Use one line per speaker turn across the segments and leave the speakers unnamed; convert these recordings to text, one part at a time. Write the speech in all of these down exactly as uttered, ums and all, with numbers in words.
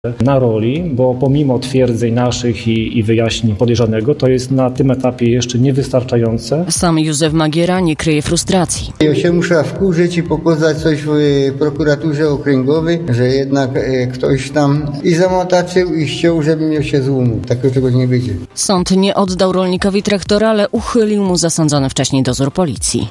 na roli, bo pomimo twierdzeń naszych i, i wyjaśnień podejrzanego, to jest na tym etapie jeszcze niewystarczające.
Sam Józef Magiera nie kryje frustracji.
Ja się muszę wkurzyć i pokazać coś w prokuraturze okręgowej, że jednak ktoś tam i zamotaczył i chciał, żebym się złamał. Takiego czegoś nie będzie.
Sąd nie oddał rolnikowi traktora, ale uchylił mu zasądzony wcześniej dozór policji.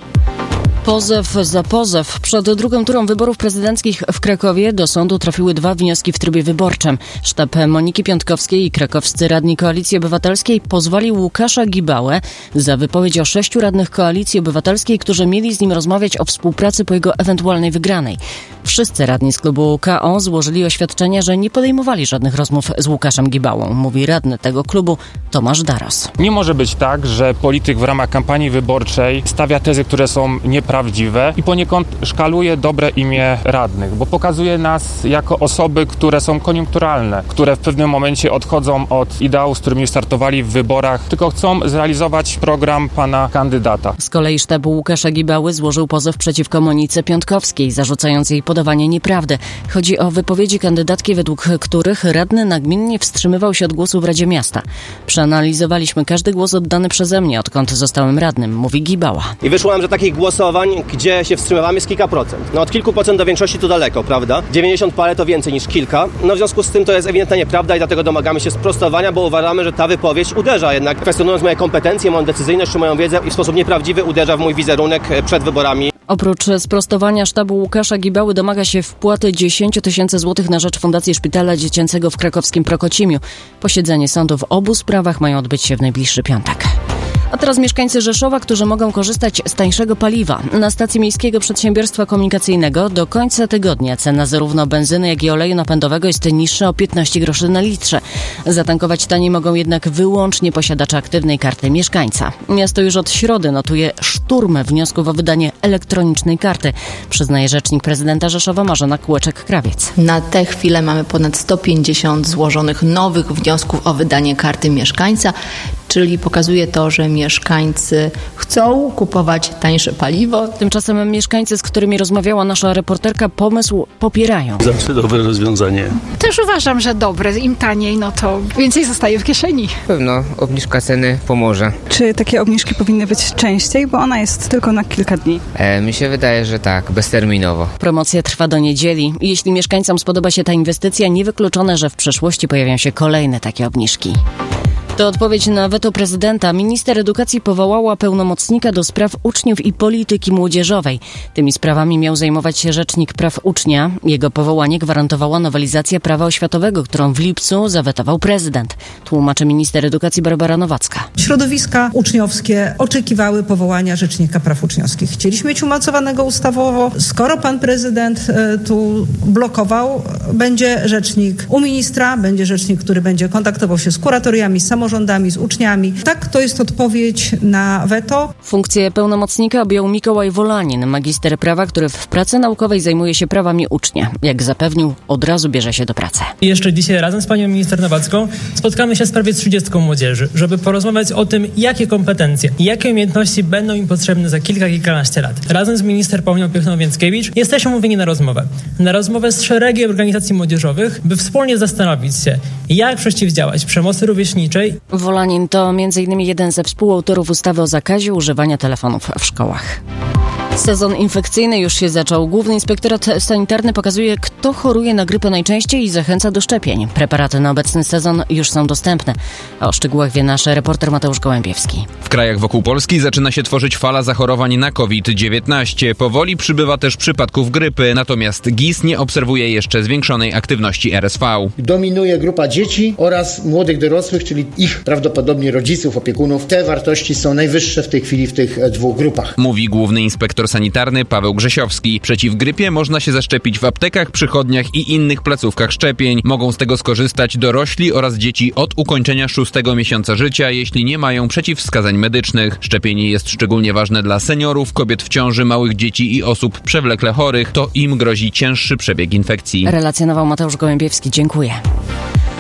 Pozew za pozew. Przed drugą turą wyborów prezydenckich w Krakowie do sądu trafiły dwa wnioski w trybie wyborczym. Sztab Moniki Piątkowskiej i krakowscy radni Koalicji Obywatelskiej pozwali Łukasza Gibałę za wypowiedź o sześciu radnych Koalicji Obywatelskiej, którzy mieli z nim rozmawiać o współpracy po jego ewentualnej wygranej. Wszyscy radni z klubu K O złożyli oświadczenia, że nie podejmowali żadnych rozmów z Łukaszem Gibałą, mówi radny tego klubu Tomasz Daros.
Nie może być tak, że polityk w ramach kampanii wyborczej stawia tezy, które są nieprawdziwe i poniekąd szkaluje dobre imię radnych, bo pokazuje nas jako osoby, które są koniunkturalne, które w pewnym momencie odchodzą od ideału, z którymi startowali w wyborach, tylko chcą zrealizować program pana kandydata.
Z kolei sztab Łukasza Gibały złożył pozew przeciwko Monice Piątkowskiej, zarzucając jej podawanie nieprawdy. Chodzi o wypowiedzi kandydatki, według których radny nagminnie wstrzymywał się od głosu w Radzie Miasta. Przeanalizowaliśmy każdy głos oddany przeze mnie, odkąd zostałem radnym, mówi Gibała.
I wyszło nam, że takich głosowań, gdzie się wstrzymywamy, jest kilka procent. No od kilku procent do większości to daleko, prawda? dziewięćdziesiąt parę to więcej niż kilka. No w związku z tym to jest ewidentna nieprawda i dlatego domagamy się sprostowania, bo uważamy, że ta wypowiedź uderza jednak, kwestionując moje kompetencje, moją decyzyjność czy moją wiedzę i w sposób nieprawdziwy uderza w mój wizerunek przed wyborami.
Oprócz sprostowania sztabu Łukasza Gibały domaga się wpłaty dziesięć tysięcy złotych na rzecz Fundacji Szpitala Dziecięcego w krakowskim Prokocimiu. Posiedzenie sądu w obu sprawach mają odbyć się w najbliższy piątek. A teraz mieszkańcy Rzeszowa, którzy mogą korzystać z tańszego paliwa. Na stacji Miejskiego Przedsiębiorstwa Komunikacyjnego do końca tygodnia cena zarówno benzyny, jak i oleju napędowego jest niższa o piętnaście groszy na litrze. Zatankować taniej mogą jednak wyłącznie posiadacze aktywnej karty mieszkańca. Miasto już od środy notuje szturm wniosków o wydanie elektronicznej karty, przyznaje rzecznik prezydenta Rzeszowa Marzena Kółeczek-Krawiec.
Na tę chwilę mamy ponad sto pięćdziesiąt złożonych nowych wniosków o wydanie karty mieszkańca, czyli pokazuje to, że mieszkańcy chcą kupować tańsze paliwo.
Tymczasem mieszkańcy, z którymi rozmawiała nasza reporterka, pomysł popierają.
Zawsze dobre rozwiązanie.
Też uważam, że dobre. Im taniej, no to więcej zostaje w kieszeni.
Pewno obniżka ceny pomoże.
Czy takie obniżki powinny być częściej, bo ona jest tylko na kilka dni?
E, mi się wydaje, że tak, bezterminowo.
Promocja trwa do niedzieli. Jeśli mieszkańcom spodoba się ta inwestycja, niewykluczone, że w przyszłości pojawią się kolejne takie obniżki. To odpowiedź na weto prezydenta. Minister edukacji powołała pełnomocnika do spraw uczniów i polityki młodzieżowej. Tymi sprawami miał zajmować się rzecznik praw ucznia. Jego powołanie gwarantowała nowelizacja prawa oświatowego, którą w lipcu zawetował prezydent. Tłumaczy minister edukacji Barbara Nowacka.
Środowiska uczniowskie oczekiwały powołania rzecznika praw uczniowskich. Chcieliśmy mieć umocowanego ustawowo. Skoro pan prezydent e, tu blokował, będzie rzecznik u ministra, będzie rzecznik, który będzie kontaktował się z kuratoriami, z samorządami, z uczniami. Tak, to jest odpowiedź na weto.
Funkcję pełnomocnika objął Mikołaj Wolanin, magister prawa, który w pracy naukowej zajmuje się prawami ucznia. Jak zapewnił, od razu bierze się do pracy.
I jeszcze dzisiaj razem z panią minister Nowacką spotkamy się z prawie trzydziestką młodzieży, żeby porozmawiać o tym, jakie kompetencje i jakie umiejętności będą im potrzebne za kilka, kilkanaście lat. Razem z minister Pauliną Piechną-Więckiewicz jesteśmy umówieni na rozmowę. Na rozmowę z szeregiem organizacji młodzieżowych, by wspólnie zastanowić się, jak przeciwdziałać przemocy rówieśniczej.
Wolanin to między innymi jeden ze współautorów ustawy o zakazie używania telefonów w szkołach. Sezon infekcyjny już się zaczął. Główny Inspektorat Sanitarny pokazuje, kto choruje na grypę najczęściej i zachęca do szczepień. Preparaty na obecny sezon już są dostępne. O szczegółach wie nasz reporter Mateusz Gołębiewski.
W krajach wokół Polski zaczyna się tworzyć fala zachorowań na COVID dziewiętnaście. Powoli przybywa też przypadków grypy, natomiast G I S nie obserwuje jeszcze zwiększonej aktywności R S V.
Dominuje grupa dzieci oraz młodych dorosłych, czyli ich prawdopodobnie rodziców, opiekunów. Te wartości są najwyższe w tej chwili w tych dwóch grupach.
Mówi główny inspektor sanitarny Paweł Grzesiowski. Przeciw grypie można się zaszczepić w aptekach, przychodniach i innych placówkach szczepień. Mogą z tego skorzystać dorośli oraz dzieci od ukończenia szóstego miesiąca życia, jeśli nie mają przeciwwskazań medycznych. Szczepienie jest szczególnie ważne dla seniorów, kobiet w ciąży, małych dzieci i osób przewlekle chorych. To im grozi cięższy przebieg infekcji.
Relacjonował Mateusz Gołębiewski. Dziękuję.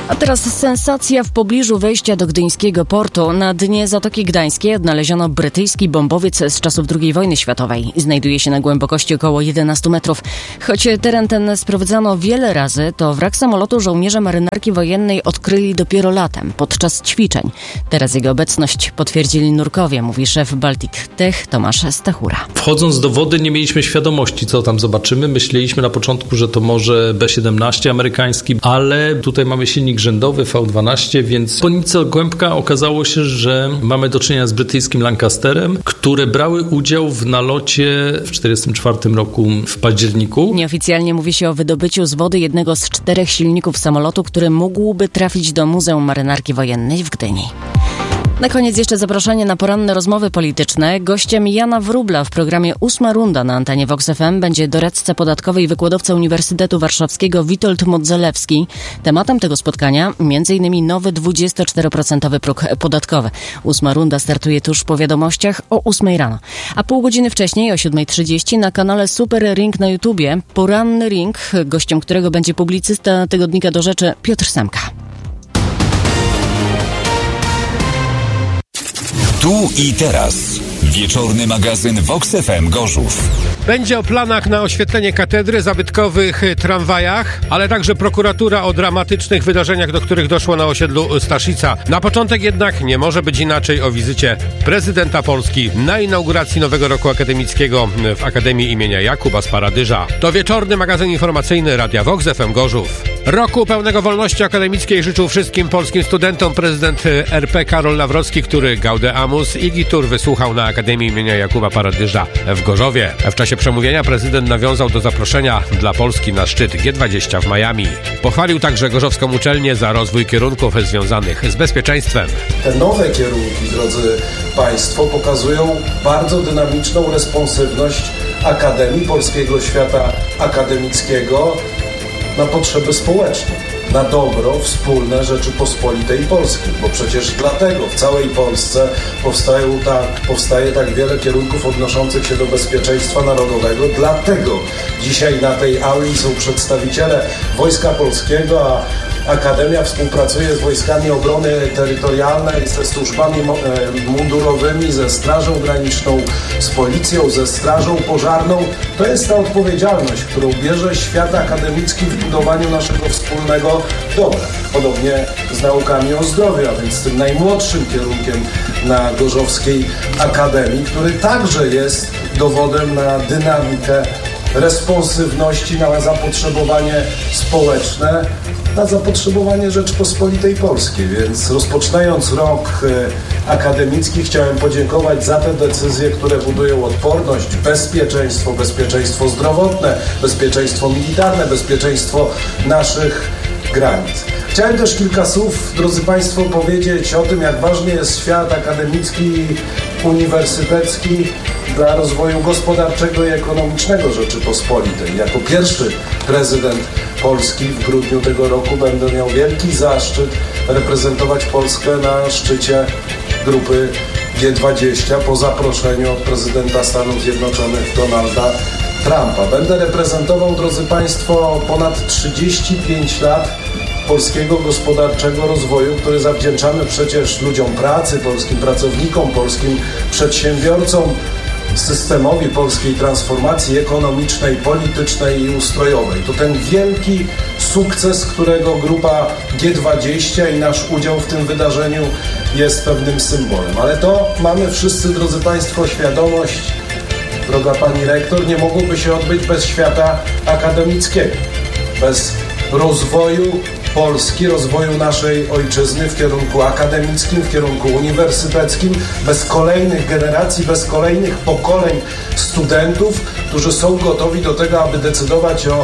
A teraz sensacja w pobliżu wejścia do gdyńskiego portu. Na dnie Zatoki Gdańskiej odnaleziono brytyjski bombowiec z czasów drugiej wojny światowej. Znajduje się na głębokości około jedenastu metrów. Choć teren ten sprawdzano wiele razy, to wrak samolotu żołnierze marynarki wojennej odkryli dopiero latem, podczas ćwiczeń. Teraz jego obecność potwierdzili nurkowie, mówi szef Baltic Tech Tomasz Stachura.
Wchodząc do wody nie mieliśmy świadomości, co tam zobaczymy. Myśleliśmy na początku, że to może B siedemnaście amerykański, ale tutaj mamy silnik rzędowy V dwanaście, więc po nic głębka okazało się, że mamy do czynienia z brytyjskim Lancasterem, które brały udział w nalocie w tysiąc dziewięćset czterdziestym czwartym roku w październiku.
Nieoficjalnie mówi się o wydobyciu z wody jednego z czterech silników samolotu, który mógłby trafić do Muzeum Marynarki Wojennej w Gdyni. Na koniec jeszcze zaproszenie na poranne rozmowy polityczne. Gościem Jana Wróbla w programie Ósma Runda na antenie Vox F M będzie doradca podatkowy i wykładowca Uniwersytetu Warszawskiego Witold Modzelewski. Tematem tego spotkania m.in. nowy dwudziestoczteroprocentowy próg podatkowy. Ósma Runda startuje tuż po wiadomościach o ósmej rano. A pół godziny wcześniej o siódma trzydzieści na kanale Super Ring na YouTubie poranny ring, gościem którego będzie publicysta tygodnika Do Rzeczy Piotr Semka.
Tu i teraz. Wieczorny magazyn Vox F M Gorzów.
Będzie o planach na oświetlenie katedry, zabytkowych tramwajach, ale także prokuratura o dramatycznych wydarzeniach, do których doszło na osiedlu Staszica. Na początek jednak nie może być inaczej o wizycie prezydenta Polski na inauguracji nowego roku akademickiego w Akademii imienia Jakuba z Paradyża. To wieczorny magazyn informacyjny Radia Vox F M Gorzów. Roku pełnego wolności akademickiej życzył wszystkim polskim studentom prezydent R P Karol Nawrocki, który Gaudeamus Igitur wysłuchał na Akademii imienia Jakuba Paradyża w Gorzowie. W czasie przemówienia prezydent nawiązał do zaproszenia dla Polski na szczyt G dwadzieścia w Miami. Pochwalił także gorzowską uczelnię za rozwój kierunków związanych z bezpieczeństwem.
Te nowe kierunki, drodzy Państwo, pokazują bardzo dynamiczną responsywność Akademii, polskiego świata akademickiego na potrzeby społeczne, na dobro wspólne Rzeczypospolitej Polskiej, bo przecież dlatego w całej Polsce powstają tak, powstaje tak wiele kierunków odnoszących się do bezpieczeństwa narodowego, dlatego dzisiaj na tej auli są przedstawiciele Wojska Polskiego, a Akademia współpracuje z Wojskami Obrony Terytorialnej, ze służbami mundurowymi, ze Strażą Graniczną, z Policją, ze Strażą Pożarną. To jest ta odpowiedzialność, którą bierze świat akademicki w budowaniu naszego wspólnego dobra. Podobnie z naukami o zdrowiu, a więc tym najmłodszym kierunkiem na Gorzowskiej Akademii, który także jest dowodem na dynamikę responsywności, na zapotrzebowanie społeczne, na zapotrzebowanie Rzeczypospolitej Polskiej. Więc rozpoczynając rok akademicki chciałem podziękować za te decyzje, które budują odporność, bezpieczeństwo, bezpieczeństwo zdrowotne, bezpieczeństwo militarne, bezpieczeństwo naszych granic. Chciałem też kilka słów, drodzy Państwo, powiedzieć o tym, jak ważny jest świat akademicki, uniwersytecki dla rozwoju gospodarczego i ekonomicznego Rzeczypospolitej. Jako pierwszy prezydent Polski w grudniu tego roku będę miał wielki zaszczyt reprezentować Polskę na szczycie grupy G dwadzieścia po zaproszeniu od prezydenta Stanów Zjednoczonych Donalda Trumpa. Będę reprezentował, drodzy Państwo, ponad trzydzieści pięć lat polskiego gospodarczego rozwoju, który zawdzięczamy przecież ludziom pracy, polskim pracownikom, polskim przedsiębiorcom, systemowi polskiej transformacji ekonomicznej, politycznej i ustrojowej. To ten wielki sukces, którego grupa G dwadzieścia i nasz udział w tym wydarzeniu jest pewnym symbolem. Ale to mamy wszyscy, drodzy Państwo, świadomość, droga Pani Rektor, nie mogłoby się odbyć bez świata akademickiego, bez rozwoju Polski, rozwoju naszej ojczyzny w kierunku akademickim, w kierunku uniwersyteckim, bez kolejnych generacji, bez kolejnych pokoleń studentów, którzy są gotowi do tego, aby decydować o,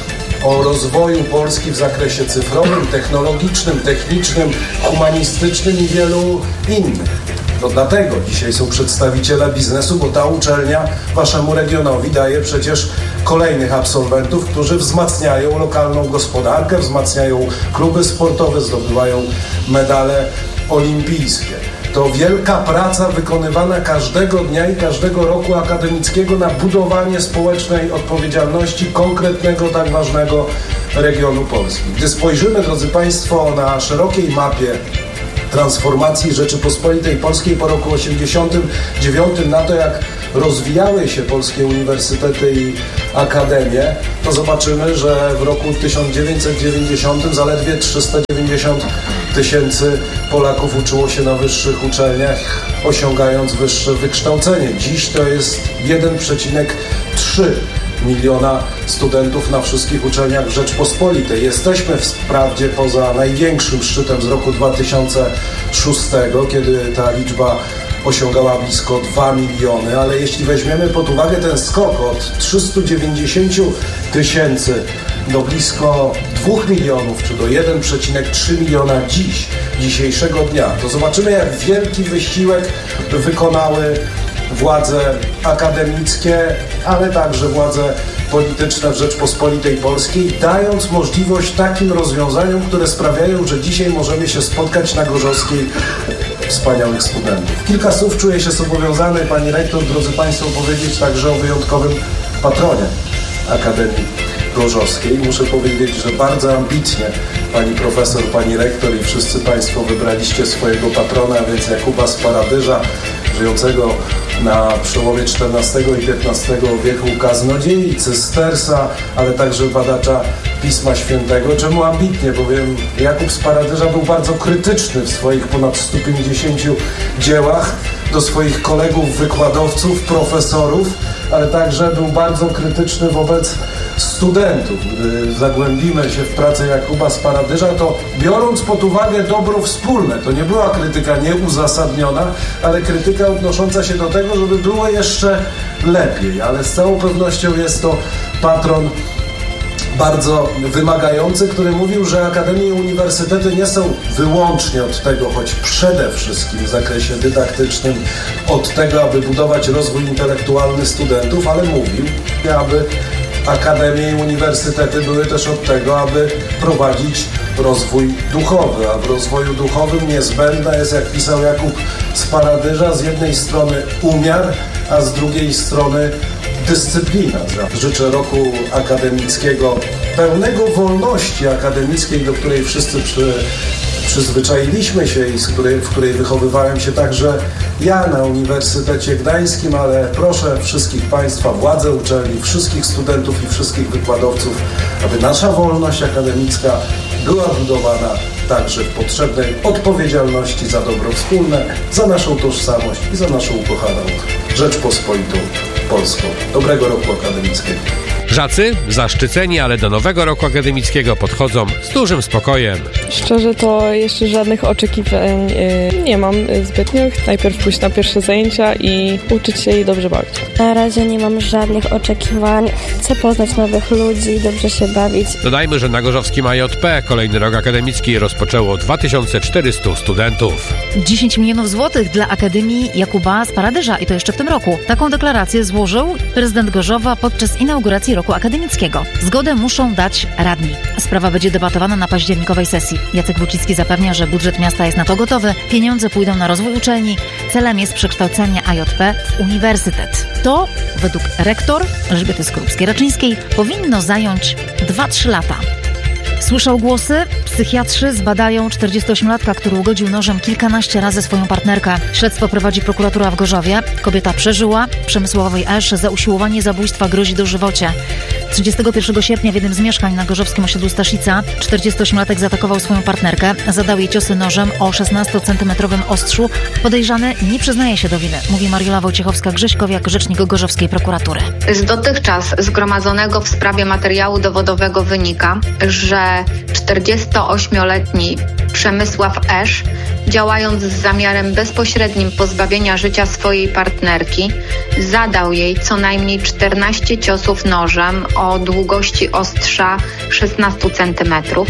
o rozwoju Polski w zakresie cyfrowym, technologicznym, technicznym, humanistycznym i wielu innych. To dlatego dzisiaj są przedstawiciele biznesu, bo ta uczelnia waszemu regionowi daje przecież kolejnych absolwentów, którzy wzmacniają lokalną gospodarkę, wzmacniają kluby sportowe, zdobywają medale olimpijskie. To wielka praca wykonywana każdego dnia i każdego roku akademickiego na budowanie społecznej odpowiedzialności konkretnego, tak ważnego regionu Polski. Gdy spojrzymy, drodzy Państwo, na szerokiej mapie transformacji Rzeczypospolitej Polskiej po roku osiemdziesiątym dziewiątym, na to, jak rozwijały się polskie uniwersytety i akademie, to zobaczymy, że w roku tysiąc dziewięćset dziewięćdziesiątym zaledwie trzysta dziewięćdziesiąt tysięcy Polaków uczyło się na wyższych uczelniach, osiągając wyższe wykształcenie. Dziś to jest jeden przecinek trzy miliona studentów na wszystkich uczelniach w Rzeczpospolitej. Jesteśmy wprawdzie poza największym szczytem z roku dwa tysiące szóstego, kiedy ta liczba osiągała blisko dwa miliony, ale jeśli weźmiemy pod uwagę ten skok od trzystu dziewięćdziesięciu tysięcy do blisko dwóch milionów, czy do jeden przecinek trzy miliona dziś, dzisiejszego dnia, to zobaczymy, jak wielki wysiłek wykonały władze akademickie, ale także władze polityczne w Rzeczpospolitej Polskiej, dając możliwość takim rozwiązaniom, które sprawiają, że dzisiaj możemy się spotkać na Gorzowskiej wspaniałych studentów. Kilka słów czuję się zobowiązany, pani rektor, drodzy Państwo, powiedzieć także o wyjątkowym patronie Akademii Gorzowskiej. Muszę powiedzieć, że bardzo ambitnie pani profesor, pani rektor i wszyscy Państwo wybraliście swojego patrona, a więc Jakuba z Paradyża, żyjącego na przełomie czternastego i piętnastego wieku kaznodziei, cystersa, ale także badacza Pisma Świętego. Czemu ambitnie? Bowiem Jakub z Paradyża był bardzo krytyczny w swoich ponad stu pięćdziesięciu dziełach do swoich kolegów, wykładowców, profesorów, ale także był bardzo krytyczny wobec studentów. Gdy zagłębimy się w pracę Jakuba z Paradyża, to biorąc pod uwagę dobro wspólne, to nie była krytyka nieuzasadniona, ale krytyka odnosząca się do tego, żeby było jeszcze lepiej. Ale z całą pewnością jest to patron bardzo wymagający, który mówił, że akademie i uniwersytety nie są wyłącznie od tego, choć przede wszystkim w zakresie dydaktycznym, od tego, aby budować rozwój intelektualny studentów, ale mówił, aby akademie i uniwersytety były też od tego, aby prowadzić rozwój duchowy, a w rozwoju duchowym niezbędna jest, jak pisał Jakub z Paradyża, z jednej strony umiar, a z drugiej strony dyscyplina. Życzę roku akademickiego pełnego wolności akademickiej, do której wszyscy przy, przyzwyczailiśmy się i z której, w której wychowywałem się także ja na Uniwersytecie Gdańskim, ale proszę wszystkich Państwa, władze uczelni, wszystkich studentów i wszystkich wykładowców, aby nasza wolność akademicka była budowana także w potrzebnej odpowiedzialności za dobro wspólne, za naszą tożsamość i za naszą ukochaną Rzeczpospolitą Polską. Dobrego roku akademickiego.
Żacy, zaszczyceni, ale do nowego roku akademickiego podchodzą z dużym spokojem.
Szczerze to jeszcze żadnych oczekiwań yy, nie mam zbytnio. Najpierw pójść na pierwsze zajęcia i uczyć się i dobrze bawić.
Na razie nie mam żadnych oczekiwań. Chcę poznać nowych ludzi, dobrze się bawić.
Dodajmy, że na Gorzowskim A J P kolejny rok akademicki rozpoczęło dwa tysiące czterystu studentów.
dziesięć milionów złotych dla Akademii Jakuba z Paradyża i to jeszcze w tym roku. Taką deklarację złożył prezydent Gorzowa podczas inauguracji roku akademickiego. Zgodę muszą dać radni. Sprawa będzie debatowana na październikowej sesji. Jacek Wójcicki zapewnia, że budżet miasta jest na to gotowy. Pieniądze pójdą na rozwój uczelni. Celem jest przekształcenie A J P w uniwersytet. To, według rektor Elżbiety Skorupskiej-Raczyńskiej, powinno zająć dwa do trzech lata. Słyszał głosy? Psychiatrzy zbadają czterdziestoośmiolatka, który ugodził nożem kilkanaście razy swoją partnerkę. Śledztwo prowadzi prokuratura w Gorzowie. Kobieta przeżyła. Przemysławowej Esz za usiłowanie zabójstwa grozi dożywocie. trzydziestego pierwszego sierpnia w jednym z mieszkań na gorzowskim osiedlu Staszica czterdziestoośmiolatek zaatakował swoją partnerkę. Zadał jej ciosy nożem o szesnastocentymetrowym ostrzu. Podejrzany nie przyznaje się do winy, mówi Mariola Wojciechowska-Grześkowiak, rzecznik gorzowskiej prokuratury.
Z dotychczas zgromadzonego w sprawie materiału dowodowego wynika, że czterdziestoośmioletni Przemysław Esz, działając z zamiarem bezpośrednim pozbawienia życia swojej partnerki, zadał jej co najmniej czternaście ciosów nożem o długości ostrza szesnaście centymetrów,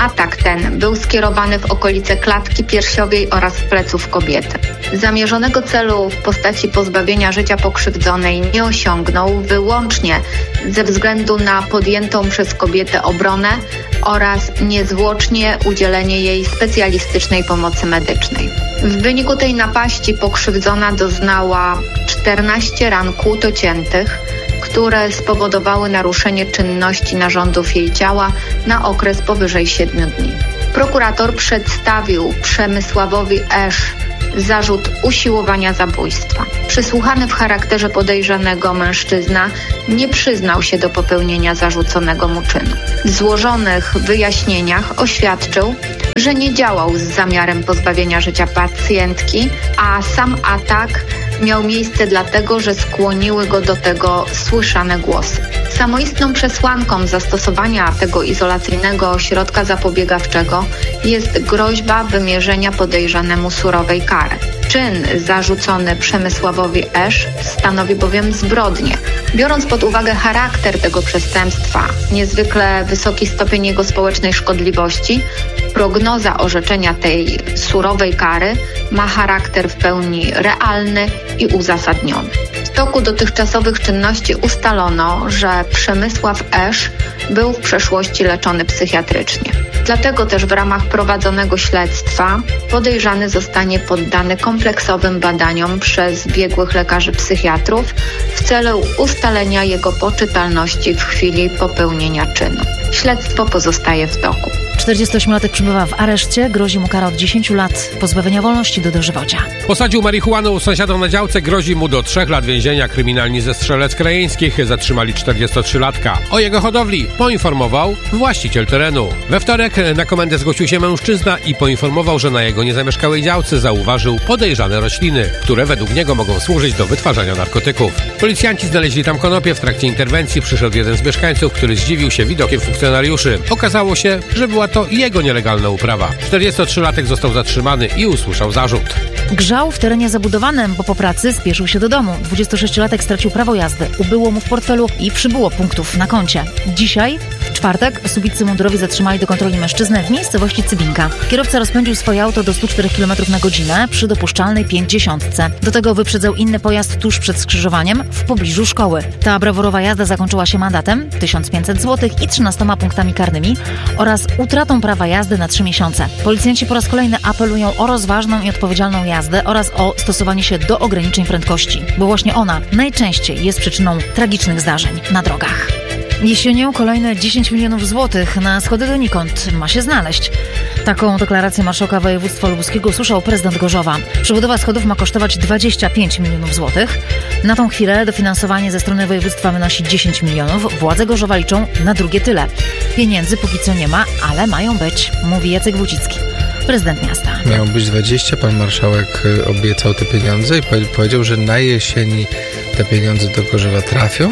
Atak ten był skierowany w okolice klatki piersiowej oraz pleców kobiety. Zamierzonego celu w postaci pozbawienia życia pokrzywdzonej nie osiągnął wyłącznie ze względu na podjętą przez kobietę obronę oraz niezwłocznie udzielenie jej specjalistycznej pomocy medycznej. W wyniku tej napaści pokrzywdzona doznała czternaście ran kłutociętych, które spowodowały naruszenie czynności narządów jej ciała na okres powyżej siedmiu dni. Prokurator przedstawił Przemysławowi Esz zarzut usiłowania zabójstwa. Przesłuchany w charakterze podejrzanego mężczyzna nie przyznał się do popełnienia zarzuconego mu czynu. W złożonych wyjaśnieniach oświadczył, że nie działał z zamiarem pozbawienia życia pacjentki, a sam atak miał miejsce dlatego, że skłoniły go do tego słyszane głosy. Samoistną przesłanką zastosowania tego izolacyjnego środka zapobiegawczego jest groźba wymierzenia podejrzanemu surowej kary. Czyn zarzucony Przemysławowi Esz stanowi bowiem zbrodnię. Biorąc pod uwagę charakter tego przestępstwa, niezwykle wysoki stopień jego społecznej szkodliwości, prognoza orzeczenia tej surowej kary ma charakter w pełni realny i uzasadniony. W toku dotychczasowych czynności ustalono, że Przemysław Esz był w przeszłości leczony psychiatrycznie. Dlatego też w ramach prowadzonego śledztwa podejrzany zostanie poddany kompleksowym badaniom przez biegłych lekarzy psychiatrów w celu ustalenia jego poczytalności w chwili popełnienia czynu. Śledztwo pozostaje w toku.
czterdziestoośmiolatek przebywa w areszcie, grozi mu kara od dziesięciu lat pozbawienia wolności do dożywocia.
Posadził marihuanę u sąsiada na działce, grozi mu do trzech lat więzienia. Kryminalni ze Strzelec Krajeńskich zatrzymali czterdziestotrzylatka. O jego hodowli poinformował właściciel terenu. We wtorek na komendę zgłosił się mężczyzna i poinformował, że na jego niezamieszkałej działce zauważył podejrzane rośliny, które według niego mogą służyć do wytwarzania narkotyków. Policjanci znaleźli tam konopie. W trakcie interwencji przyszedł jeden z mieszkańców, który zdziwił się widokiem funkcjonariuszy. Okazało się, że była to jego nielegalna uprawa. czterdziestotrzylatek został zatrzymany i usłyszał zarzut.
Grzał w terenie zabudowanym, bo po pracy spieszył się do domu. dwudziestosześciolatek stracił prawo jazdy, ubyło mu w portfelu i przybyło punktów na koncie. Dzisiaj, w czwartek, subiccy mundurowi zatrzymali do kontroli mężczyznę w miejscowości Cybinka. Kierowca rozpędził swoje auto do stu czterech kilometrów na godzinę przy dopuszczalnej pięćdziesiątce. Do tego wyprzedzał inny pojazd tuż przed skrzyżowaniem w pobliżu szkoły. Ta brawurowa jazda zakończyła się mandatem tysiąc pięćset złotych i trzynastoma punktami karnymi oraz utratą prawa jazdy na trzy miesiące. Policjanci po raz kolejny apelują o rozważną i odpowiedzialną jazdę oraz o stosowanie się do ograniczeń prędkości, bo właśnie ona najczęściej jest przyczyną tragicznych zdarzeń na drogach. Jesienią kolejne dziesięć milionów złotych na schody donikąd ma się znaleźć. Taką deklarację marszałka województwa lubuskiego usłyszał prezydent Gorzowa. Przebudowa schodów ma kosztować dwadzieścia pięć milionów złotych. Na tą chwilę dofinansowanie ze strony województwa wynosi dziesięć milionów. Władze Gorzowa liczą na drugie tyle. Pieniędzy póki co nie ma, ale mają być, mówi Jacek Wójcicki, prezydent miasta.
Miało być dwadzieścia, pan marszałek obiecał te pieniądze i powiedział, że na jesieni te pieniądze do Gorzowa trafią,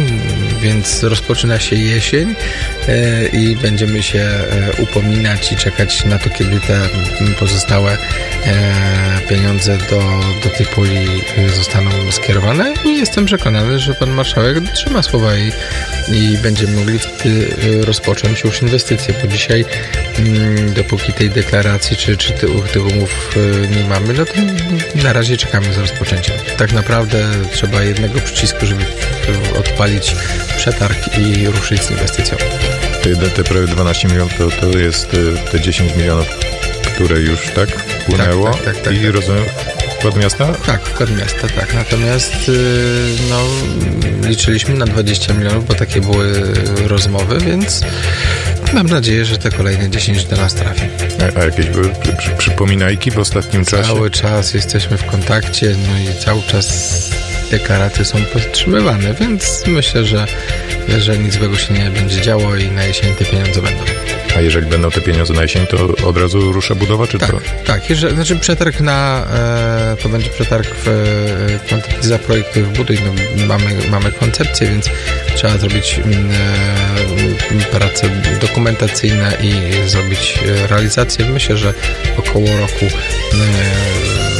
więc rozpoczyna się jesień i będziemy się upominać i czekać na to, kiedy te pozostałe pieniądze do, do tej puli zostaną skierowane i jestem przekonany, że pan marszałek dotrzyma słowa i, i będziemy mogli wtedy rozpocząć już inwestycje, bo dzisiaj dopóki tej deklaracji czy, czy tych, tych umów nie mamy, no to na razie czekamy z rozpoczęciem. Tak naprawdę trzeba jednego przycisku, żeby odpalić przetarg i ruszyć z inwestycją.
Te, te prawie dwanaście milionów to, to jest te dziesięć milionów, które już tak wpłynęło tak, tak, tak, tak, i tak, rozumiem wkład miasta?
Tak, wkład miasta, tak. Natomiast no, liczyliśmy na dwadzieścia milionów, bo takie były rozmowy, więc mam nadzieję, że te kolejne dziesięć do nas trafi.
A, a jakieś były przy, przy, przypominajki w ostatnim czasie?
Cały czas jesteśmy w kontakcie, no i cały czas deklaracje są podtrzymywane, więc myślę, że, że nic złego się nie będzie działo i na jesień te pieniądze będą.
A jeżeli będą te pieniądze na jesień, to od razu rusza budowa, czy
tak,
to?
Tak, jeżeli, znaczy przetarg na, e, to będzie przetarg w e, Zaprojektuj w buduj, no, mamy, mamy koncepcję, więc trzeba zrobić e, prace dokumentacyjne i zrobić realizację. Myślę, że około roku e,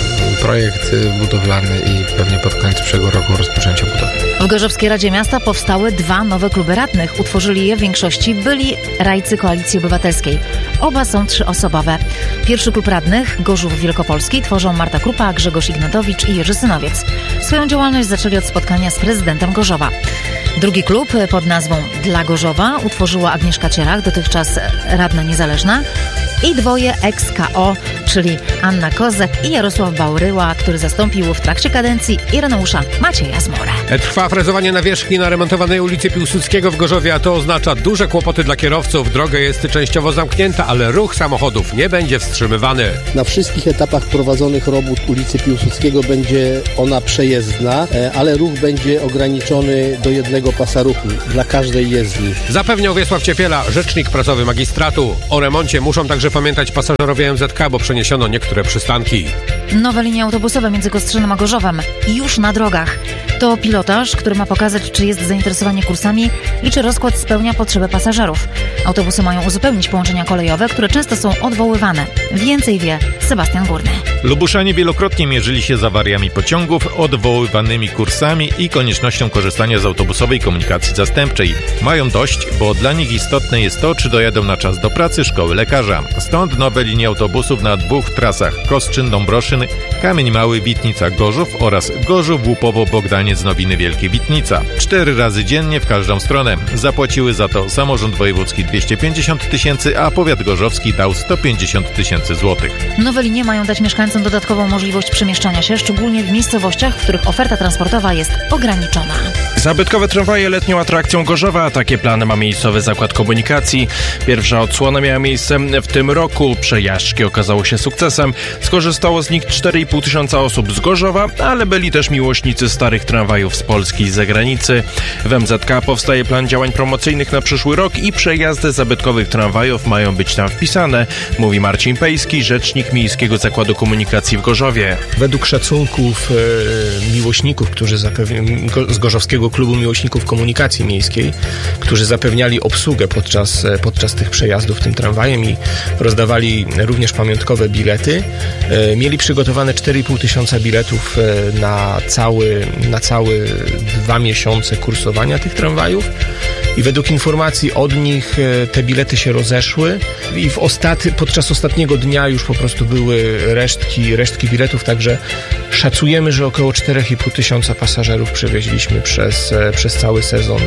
projekt budowlany i pewnie pod koniec przyszłego roku rozpoczęcia budowy.
W Gorzowskiej Radzie Miasta powstały dwa nowe kluby radnych. Utworzyli je w większości byli radcy Koalicji Obywatelskiej. Oba są trzyosobowe. Pierwszy klub radnych, Gorzów Wielkopolski, tworzą Marta Krupa, Grzegorz Ignatowicz i Jerzy Synowiec. Swoją działalność zaczęli od spotkania z prezydentem Gorzowa. Drugi klub pod nazwą Dla Gorzowa utworzyła Agnieszka Cierach, dotychczas radna niezależna, i dwoje ex-K O, czyli Anna Kozak i Jarosław Bauryła, który zastąpił w trakcie kadencji Ireneusza Macieja Zmorę.
Trwa frezowanie nawierzchni na remontowanej ulicy Piłsudskiego w Gorzowie, a to oznacza duże kłopoty dla kierowców. Droga jest częściowo zamknięta, ale ruch samochodów nie będzie wstrzymywany.
Na wszystkich etapach prowadzonych robót ulicy Piłsudskiego będzie ona przejezdna, ale ruch będzie ograniczony do jednego pasa ruchu dla każdej jezdni.
Zapewniał Wiesław Ciepiela, rzecznik prasowy magistratu. O remoncie muszą także pamiętać pasażerowie M Z K, bo przeniesiono niektóre przystanki.
Nowe linie autobusowe między Kostrzynem a Gorzowem już na drogach. To pilotaż, który ma pokazać, czy jest zainteresowanie kursami i czy rozkład spełnia potrzeby pasażerów. Autobusy mają uzupełnić połączenia kolejowe, które często są odwoływane. Więcej wie Sebastian Górny.
Lubuszanie wielokrotnie mierzyli się z awariami pociągów, odwoływanymi kursami i koniecznością korzystania z autobusowej komunikacji zastępczej. Mają dość, bo dla nich istotne jest to, czy dojadą na czas do pracy, szkoły, lekarza. Stąd nowe linie autobusów na dwóch trasach: Kostrzyn-Dąbroszyn, Kamień Mały, Witnica-Gorzów oraz Gorzów-Łupowo-Bogdaniec-Nowiny Wielkie-Witnica. Cztery razy dziennie w każdą stronę. Zapłaciły za to samorząd wojewódzki dwieście pięćdziesiąt tysięcy, a powiat gorzowski dał sto pięćdziesiąt tysięcy złotych.
Nowe linie mają dać mieszkańcom dodatkową możliwość przemieszczania się, szczególnie w miejscowościach, w których oferta transportowa jest ograniczona.
Zabytkowe tramwaje letnią atrakcją Gorzowa. Takie plany ma miejscowy zakład komunikacji. Pierwsza odsłona miała miejsce w tym roku. Przejażdżki okazały się sukcesem. Skorzystało z nich cztery i pół tysiąca osób z Gorzowa, ale byli też miłośnicy starych tramwajów z Polski i z zagranicy. W M Z K powstaje plan działań promocyjnych na przyszły rok i przejazdy zabytkowych tramwajów mają być tam wpisane, mówi Marcin Pejski, rzecznik Miejskiego Zakładu Komunikacji w Gorzowie.
Według szacunków e, miłośników, którzy zapewni, go, z Gorzowskiego Klubu Miłośników Komunikacji Miejskiej, którzy zapewniali obsługę podczas, podczas tych przejazdów tym tramwajem i rozdawali również pamiątkowe bilety, e, mieli przygotowane cztery i pół tysiąca biletów e, na cały, na cały dwa miesiące kursowania tych tramwajów. I według informacji od nich te bilety się rozeszły i w ostatni, podczas ostatniego dnia już po prostu były resztki, resztki biletów, także szacujemy, że około cztery i pół tysiąca pasażerów przewieźliśmy przez, przez cały sezon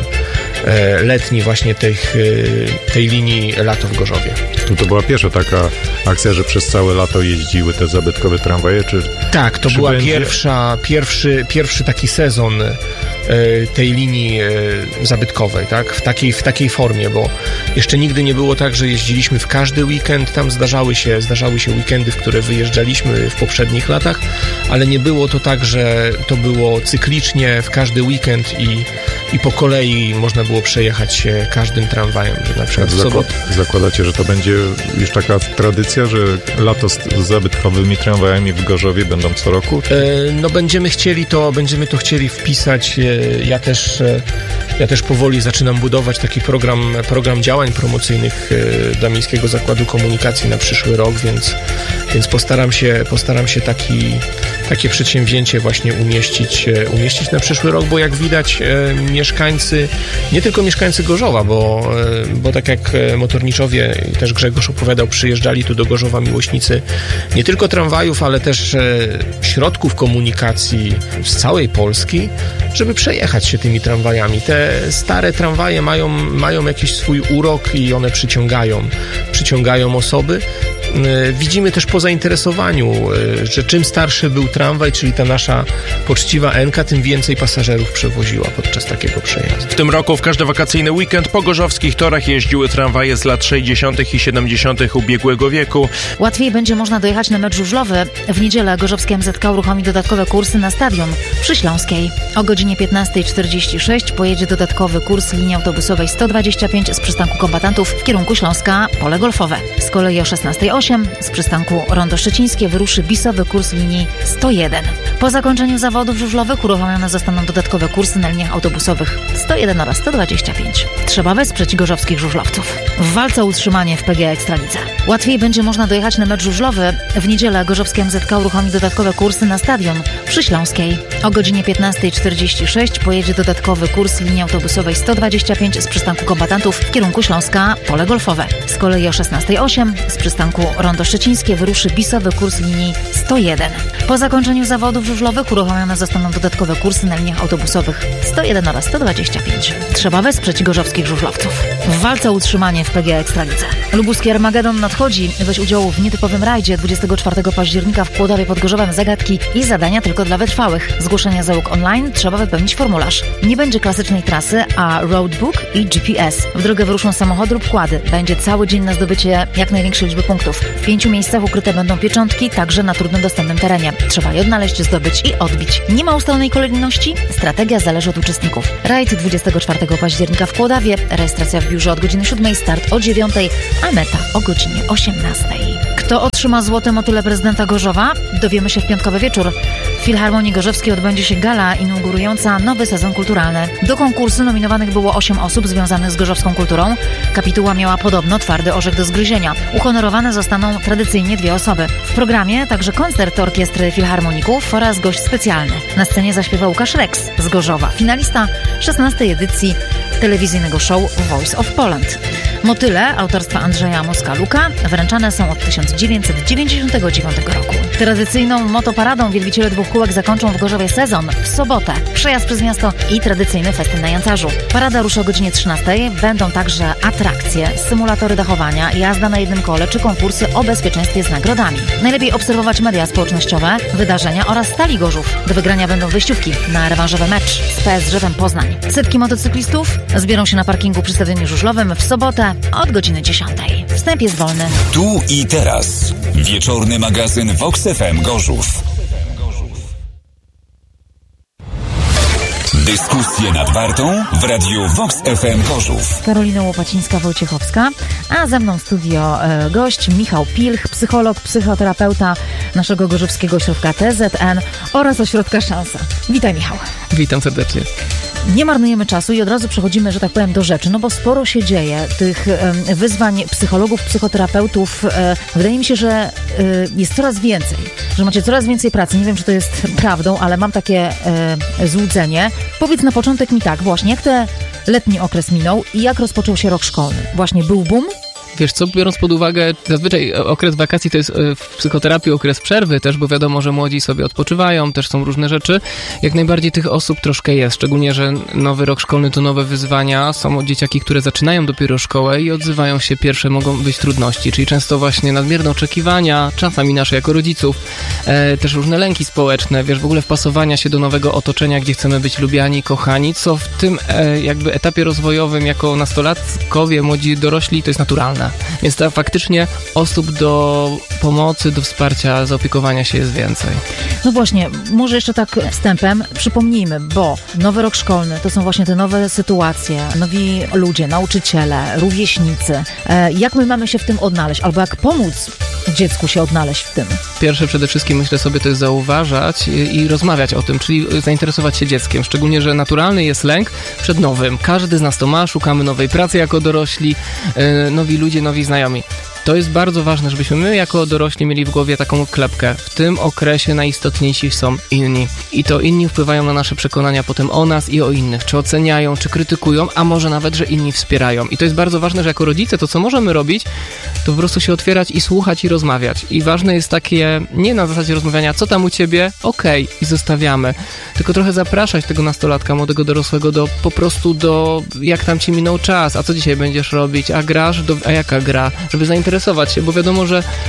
letni właśnie tej, tej linii Lato w Gorzowie.
To była pierwsza taka akcja, że przez całe lato jeździły te zabytkowe tramwaje? Czy,
tak, to
czy
była
będzie...
pierwsza, pierwszy, pierwszy taki sezon tej linii zabytkowej, tak? W takiej, w takiej formie, bo jeszcze nigdy nie było tak, że jeździliśmy w każdy weekend, tam zdarzały się, zdarzały się weekendy, w które wyjeżdżaliśmy w poprzednich latach, ale nie było to tak, że to było cyklicznie w każdy weekend i, i po kolei można było przejechać się każdym tramwajem, że na przykład w sobotę.
Zakładacie, że to będzie już taka tradycja, że lato z zabytkowymi tramwajami w Gorzowie będą co roku?
E, no będziemy chcieli to, będziemy to chcieli wpisać. Ja też, ja też powoli zaczynam budować taki program, program działań promocyjnych dla Miejskiego Zakładu Komunikacji na przyszły rok, więc, więc postaram się, postaram się taki, takie przedsięwzięcie właśnie umieścić, umieścić na przyszły rok, bo jak widać mieszkańcy, nie tylko mieszkańcy Gorzowa, bo, bo tak jak motorniczowie i też Grzegorz opowiadał, przyjeżdżali tu do Gorzowa miłośnicy nie tylko tramwajów, ale też środków komunikacji z całej Polski, żeby przejechać się tymi tramwajami. Te stare tramwaje mają, mają jakiś swój urok i one przyciągają, przyciągają osoby. Widzimy też po zainteresowaniu, że czym starszy był tramwaj, czyli ta nasza poczciwa Enka, tym więcej pasażerów przewoziła podczas takiego przejazdu.
W tym roku w każdy wakacyjny weekend po gorzowskich torach jeździły tramwaje z lat sześćdziesiątych i siedemdziesiątych ubiegłego wieku.
Łatwiej będzie można dojechać na mecz żużlowy. W niedzielę gorzowskie M Z K uruchomi dodatkowe kursy na stadion przy Śląskiej. O godzinie piętnasta czterdzieści sześć pojedzie dodatkowy kurs linii autobusowej sto dwadzieścia pięć z przystanku kombatantów w kierunku Śląska Pole Golfowe. Z kolei o szesnasta osiem osiem z przystanku Rondo Szczecińskie wyruszy bisowy kurs linii sto jeden. Po zakończeniu zawodów żużlowych uruchomione zostaną dodatkowe kursy na liniach autobusowych sto jeden oraz sto dwadzieścia pięć. Trzeba wesprzeć gorzowskich żużlowców w walce o utrzymanie w P G A Ekstralidze. Łatwiej będzie można dojechać na mecz żużlowy. W niedzielę gorzowski M Z K uruchomi dodatkowe kursy na stadion przy Śląskiej. O godzinie piętnasta czterdzieści sześć pojedzie dodatkowy kurs linii autobusowej sto dwadzieścia pięć z przystanku Kombatantów w kierunku Śląska Pole Golfowe. Z kolei o szesnasta osiem z przystanku Rondo Szczecińskie wyruszy bisowy kurs linii sto jeden. Po zakończeniu zawodów żużlowych uruchomione zostaną dodatkowe kursy na liniach autobusowych sto jeden oraz sto dwadzieścia pięć. Trzeba wesprzeć gorzowskich żużlowców w walce o utrzymanie w P G A Ekstralidze. Lubuski Armagedon nadchodzi. Weź udziału w nietypowym rajdzie dwudziestego czwartego października w Kłodawie pod Gorzowem. Zagadki i zadania tylko dla wytrwałych. Zgłoszenia załóg online, trzeba wypełnić formularz. Nie będzie klasycznej trasy, a roadbook i G P S. W drogę wyruszą samochody lub kłady. Będzie cały dzień na zdobycie jak największej liczby punktów. W pięciu miejscach ukryte będą pieczątki, także na trudno dostępnym terenie. Trzeba je odnaleźć, zdobyć i odbić. Nie ma ustalonej kolejności. Strategia zależy od uczestników. Rajd dwudziestego czwartego października w Kłodawie. Rejestracja w biurze od godziny siódmej, start o dziewiątej, a meta o godzinie osiemnastej. Kto otrzyma złote motyle prezydenta Gorzowa? Dowiemy się w piątkowy wieczór. W Filharmonii Gorzowskiej odbędzie się gala inaugurująca nowy sezon kulturalny. Do konkursu nominowanych było osiem osób związanych z gorzowską kulturą. Kapituła miała podobno twardy orzech do zgryzienia. Uhonorowane zostaną tradycyjnie dwie osoby. W programie także koncert orkiestry filharmoników oraz gość specjalny. Na scenie zaśpiewa Łukasz Rex z Gorzowa, finalista szesnastej edycji telewizyjnego show Voice of Poland. Motyle autorstwa Andrzeja Moskaluka wręczane są od tysiąc dziewięćset dziewięćdziesiątego dziewiątego roku. Tradycyjną motoparadą wielbiciele dwóch kółek zakończą w Gorzowie sezon w sobotę. Przejazd przez miasto i tradycyjny festyn na Jancarzu. Parada ruszy o godzinie trzynastej. Będą także atrakcje, symulatory dachowania, jazda na jednym kole czy konkursy o bezpieczeństwie z nagrodami. Najlepiej obserwować media społecznościowe, wydarzenia oraz stali Gorzów. Do wygrania będą wyjściówki na rewanżowy mecz z P S Rzeszem Poznań. Setki motocyklistów zbiorą się na parkingu przy stadionie żużlowym w sobotę od godziny dziesiątej. Wstęp jest wolny.
Tu i teraz. Wieczorny magazyn Vox F M Gorzów. Dyskusje nad Wartą w radiu Vox F M Gorzów.
Karolina Łopacińska-Wojciechowska, a ze mną w studio e, gość Michał Pilch, psycholog, psychoterapeuta naszego Gorzowskiego Ośrodka T Z N oraz Ośrodka Szansa. Witaj, Michał.
Witam serdecznie.
Nie marnujemy czasu i od razu przechodzimy, że tak powiem, do rzeczy, no bo sporo się dzieje. Tych e, wyzwań psychologów, psychoterapeutów, e, wydaje mi się, że e, jest coraz więcej, że macie coraz więcej pracy. Nie wiem, czy to jest prawdą, ale mam takie e, złudzenie. Powiedz na początek mi tak, właśnie, jak ten letni okres minął i jak rozpoczął się rok szkolny? Właśnie był boom?
Wiesz co, biorąc pod uwagę, zazwyczaj okres wakacji to jest w psychoterapii okres przerwy też, bo wiadomo, że młodzi sobie odpoczywają, też są różne rzeczy. Jak najbardziej tych osób troszkę jest, szczególnie, że nowy rok szkolny to nowe wyzwania. Są dzieciaki, które zaczynają dopiero szkołę i odzywają się, pierwsze mogą być trudności, czyli często właśnie nadmierne oczekiwania, czasami nasze jako rodziców, e, też różne lęki społeczne, wiesz, w ogóle wpasowania się do nowego otoczenia, gdzie chcemy być lubiani, kochani, co w tym e, jakby etapie rozwojowym jako nastolatkowie, młodzi dorośli to jest naturalne. Więc to faktycznie osób do pomocy, do wsparcia, zaopiekowania się jest więcej.
No właśnie, może jeszcze tak wstępem przypomnijmy, bo nowy rok szkolny to są właśnie te nowe sytuacje, nowi ludzie, nauczyciele, rówieśnicy. E, jak my mamy się w tym odnaleźć? Albo jak pomóc dziecku się odnaleźć w tym?
Pierwsze przede wszystkim myślę sobie to jest zauważać i, i rozmawiać o tym, czyli zainteresować się dzieckiem. Szczególnie, że naturalny jest lęk przed nowym. Każdy z nas to ma, szukamy nowej pracy jako dorośli, yy, nowi ludzie, nowi znajomi. To jest bardzo ważne, żebyśmy my jako dorośli mieli w głowie taką klepkę. W tym okresie najistotniejsi są inni. I to inni wpływają na nasze przekonania potem o nas i o innych. Czy oceniają, czy krytykują, a może nawet, że inni wspierają. I to jest bardzo ważne, że jako rodzice to, co możemy robić, to po prostu się otwierać i słuchać i rozmawiać. I ważne jest takie, nie na zasadzie rozmawiania, co tam u ciebie? Okej, okay, i zostawiamy. Tylko trochę zapraszać tego nastolatka, młodego dorosłego do po prostu do, jak tam ci minął czas, a co dzisiaj będziesz robić? A grasz? Do, a jaka gra? Żeby zainteresować się, bo wiadomo, że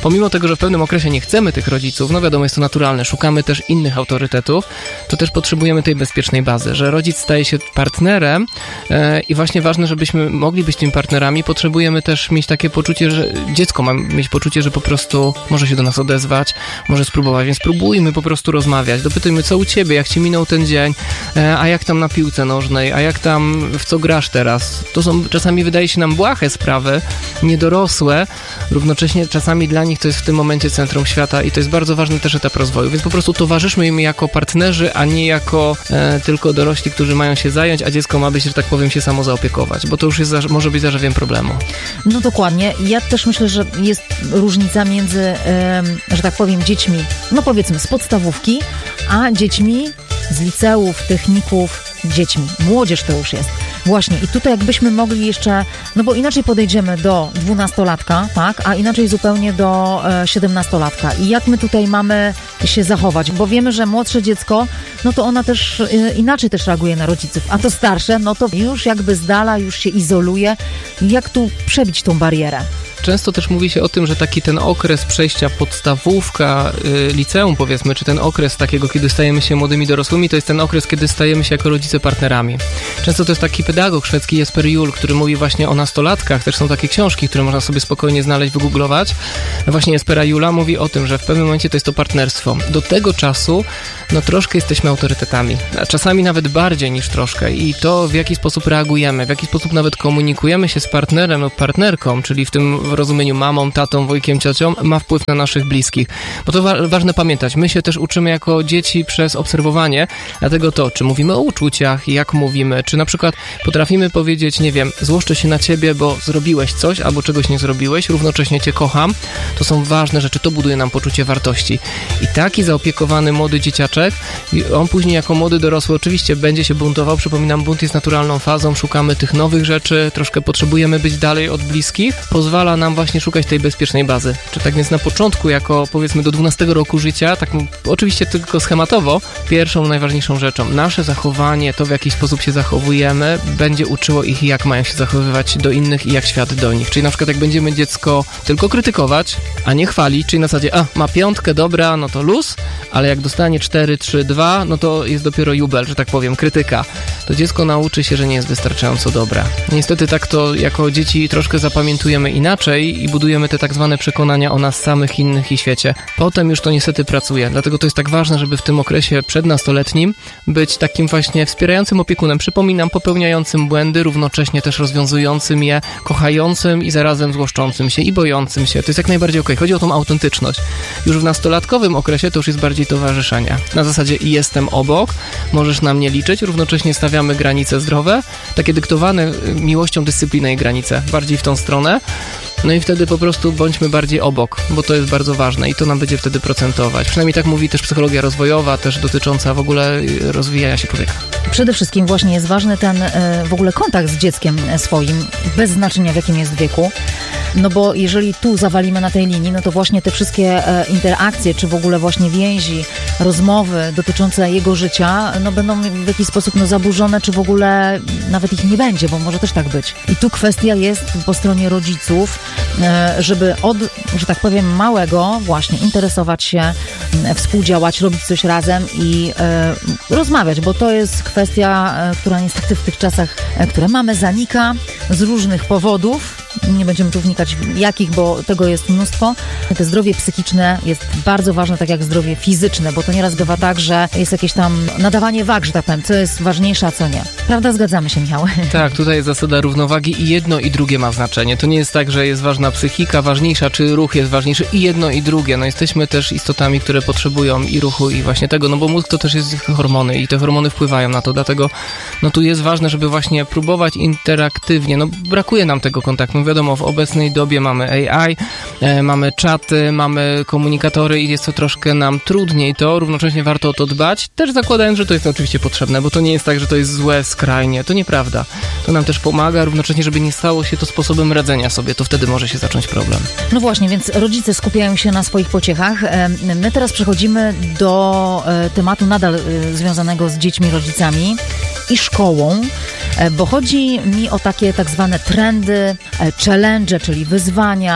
pomimo tego, że w pewnym okresie nie chcemy tych rodziców, no wiadomo, jest to naturalne, szukamy też innych autorytetów, to też potrzebujemy tej bezpiecznej bazy, że rodzic staje się partnerem e, i właśnie ważne, żebyśmy mogli być tymi partnerami, potrzebujemy też mieć takie poczucie, że dziecko ma mieć poczucie, że po prostu może się do nas odezwać, może spróbować, więc spróbujmy po prostu rozmawiać, dopytujmy, co u ciebie, jak ci minął ten dzień, e, a jak tam na piłce nożnej, a jak tam, w co grasz teraz. To są czasami, wydaje się nam, błahe sprawy, niedorosłe, równocześnie czasami dla nich to jest w tym momencie centrum świata i to jest bardzo ważny też etap rozwoju, więc po prostu towarzyszmy im jako partnerzy, a nie jako e, tylko dorośli, którzy mają się zająć, a dziecko ma być, że tak powiem, się samo zaopiekować, bo to już jest, może być zarzewiem problemu.
No dokładnie. Ja też myślę, że jest różnica między, e, że tak powiem, dziećmi, no powiedzmy z podstawówki, a dziećmi z liceów, techników, dziećmi. Młodzież to już jest. Właśnie. I tutaj jakbyśmy mogli jeszcze, no bo inaczej podejdziemy do dwunastolatka, tak, a inaczej zupełnie do e, siedemnastolatka. I jak my tutaj mamy się zachować? Bo wiemy, że młodsze dziecko, no to ona też e, inaczej też reaguje na rodziców, a to starsze, no to już jakby z dala, już się izoluje. Jak tu przebić tą barierę?
Często też mówi się o tym, że taki ten okres przejścia podstawówka, y, liceum powiedzmy, czy ten okres takiego, kiedy stajemy się młodymi dorosłymi, to jest ten okres, kiedy stajemy się jako rodzice partnerami. Często to jest taki pedagog szwedzki Jesper Juhl, który mówi właśnie o nastolatkach, też są takie książki, które można sobie spokojnie znaleźć, wygooglować. Właśnie Jespera Juhla mówi o tym, że w pewnym momencie to jest to partnerstwo. Do tego czasu no troszkę jesteśmy autorytetami, a czasami nawet bardziej niż troszkę i to w jaki sposób reagujemy, w jaki sposób nawet komunikujemy się z partnerem lub partnerką, czyli w tym w rozumieniu mamą, tatą, wujkiem, ciocią, ma wpływ na naszych bliskich. Bo to wa- ważne pamiętać, my się też uczymy jako dzieci przez obserwowanie, dlatego to, czy mówimy o uczuciach, jak mówimy, czy na przykład potrafimy powiedzieć, nie wiem, złoszczę się na ciebie, bo zrobiłeś coś, albo czegoś nie zrobiłeś, równocześnie cię kocham, to są ważne rzeczy, to buduje nam poczucie wartości. I taki zaopiekowany młody dzieciaczek, on później jako młody dorosły oczywiście będzie się buntował, przypominam, bunt jest naturalną fazą, szukamy tych nowych rzeczy, troszkę potrzebujemy być dalej od bliskich, pozwala nam właśnie szukać tej bezpiecznej bazy. Czy tak więc na początku, jako powiedzmy do dwunastego roku życia, tak oczywiście tylko schematowo, pierwszą, najważniejszą rzeczą, nasze zachowanie, to w jaki sposób się zachowujemy, będzie uczyło ich, jak mają się zachowywać do innych i jak świat do nich. Czyli na przykład jak będziemy dziecko tylko krytykować, a nie chwalić, czyli na zasadzie, a ma piątkę, dobra, no to luz, ale jak dostanie cztery, trzy, dwa, no to jest dopiero jubel, że tak powiem, krytyka. To dziecko nauczy się, że nie jest wystarczająco dobre. Niestety tak to jako dzieci troszkę zapamiętujemy inaczej i budujemy te tak zwane przekonania o nas samych, innych i świecie. Potem już to niestety pracuje, dlatego to jest tak ważne, żeby w tym okresie przednastoletnim być takim właśnie wspierającym opiekunem, przypominam, popełniającym błędy, równocześnie też rozwiązującym je, kochającym i zarazem złoszczącym się i bojącym się. To jest jak najbardziej okej. Chodzi o tą autentyczność. Już w nastolatkowym okresie to już jest bardziej towarzyszenie. Na zasadzie i jestem obok, możesz na mnie liczyć, równocześnie stawiamy granice zdrowe, takie dyktowane miłością, dyscypliną i granice, bardziej w tą stronę. No i wtedy po prostu bądźmy bardziej obok, bo to jest bardzo ważne i to nam będzie wtedy procentować. Przynajmniej tak mówi też psychologia rozwojowa, też dotycząca w ogóle rozwijania się człowieka.
Przede wszystkim właśnie jest ważny ten w ogóle kontakt z dzieckiem swoim, bez znaczenia w jakim jest wieku. No bo jeżeli tu zawalimy na tej linii, no to właśnie te wszystkie interakcje, czy w ogóle właśnie więzi, rozmowy dotyczące jego życia, no będą w jakiś sposób no zaburzone, czy w ogóle nawet ich nie będzie, bo może też tak być. I tu kwestia jest po stronie rodziców, żeby od, że tak powiem, małego właśnie interesować się, współdziałać, robić coś razem i e, rozmawiać, bo to jest kwestia, która niestety w tych czasach, które mamy, zanika z różnych powodów. Nie będziemy tu wnikać w jakich, bo tego jest mnóstwo. To zdrowie psychiczne jest bardzo ważne, tak jak zdrowie fizyczne, bo to nieraz bywa tak, że jest jakieś tam nadawanie wag, że tak powiem, co jest ważniejsze, a co nie. Prawda? Zgadzamy się, Michał.
Tak, tutaj jest zasada równowagi i jedno i drugie ma znaczenie. To nie jest tak, że jest ważna psychika, ważniejsza, czy ruch jest ważniejszy, i jedno i drugie. No jesteśmy też istotami, które potrzebują i ruchu, i właśnie tego, no bo mózg to też jest hormony i te hormony wpływają na to, dlatego no tu jest ważne, żeby właśnie próbować interaktywnie, no brakuje nam tego kontaktu. Wiadomo, w obecnej dobie mamy A I, e, mamy czaty, mamy komunikatory i jest to troszkę nam trudniej to, równocześnie warto o to dbać, też zakładając, że to jest oczywiście potrzebne, bo to nie jest tak, że to jest złe skrajnie, to nieprawda. To nam też pomaga, równocześnie, żeby nie stało się to sposobem radzenia sobie, to wtedy może się zacząć problem.
No właśnie, więc rodzice skupiają się na swoich pociechach. My teraz przechodzimy do tematu nadal związanego z dziećmi, rodzicami i szkołą, bo chodzi mi o takie tak zwane trendy, challenge, czyli wyzwania,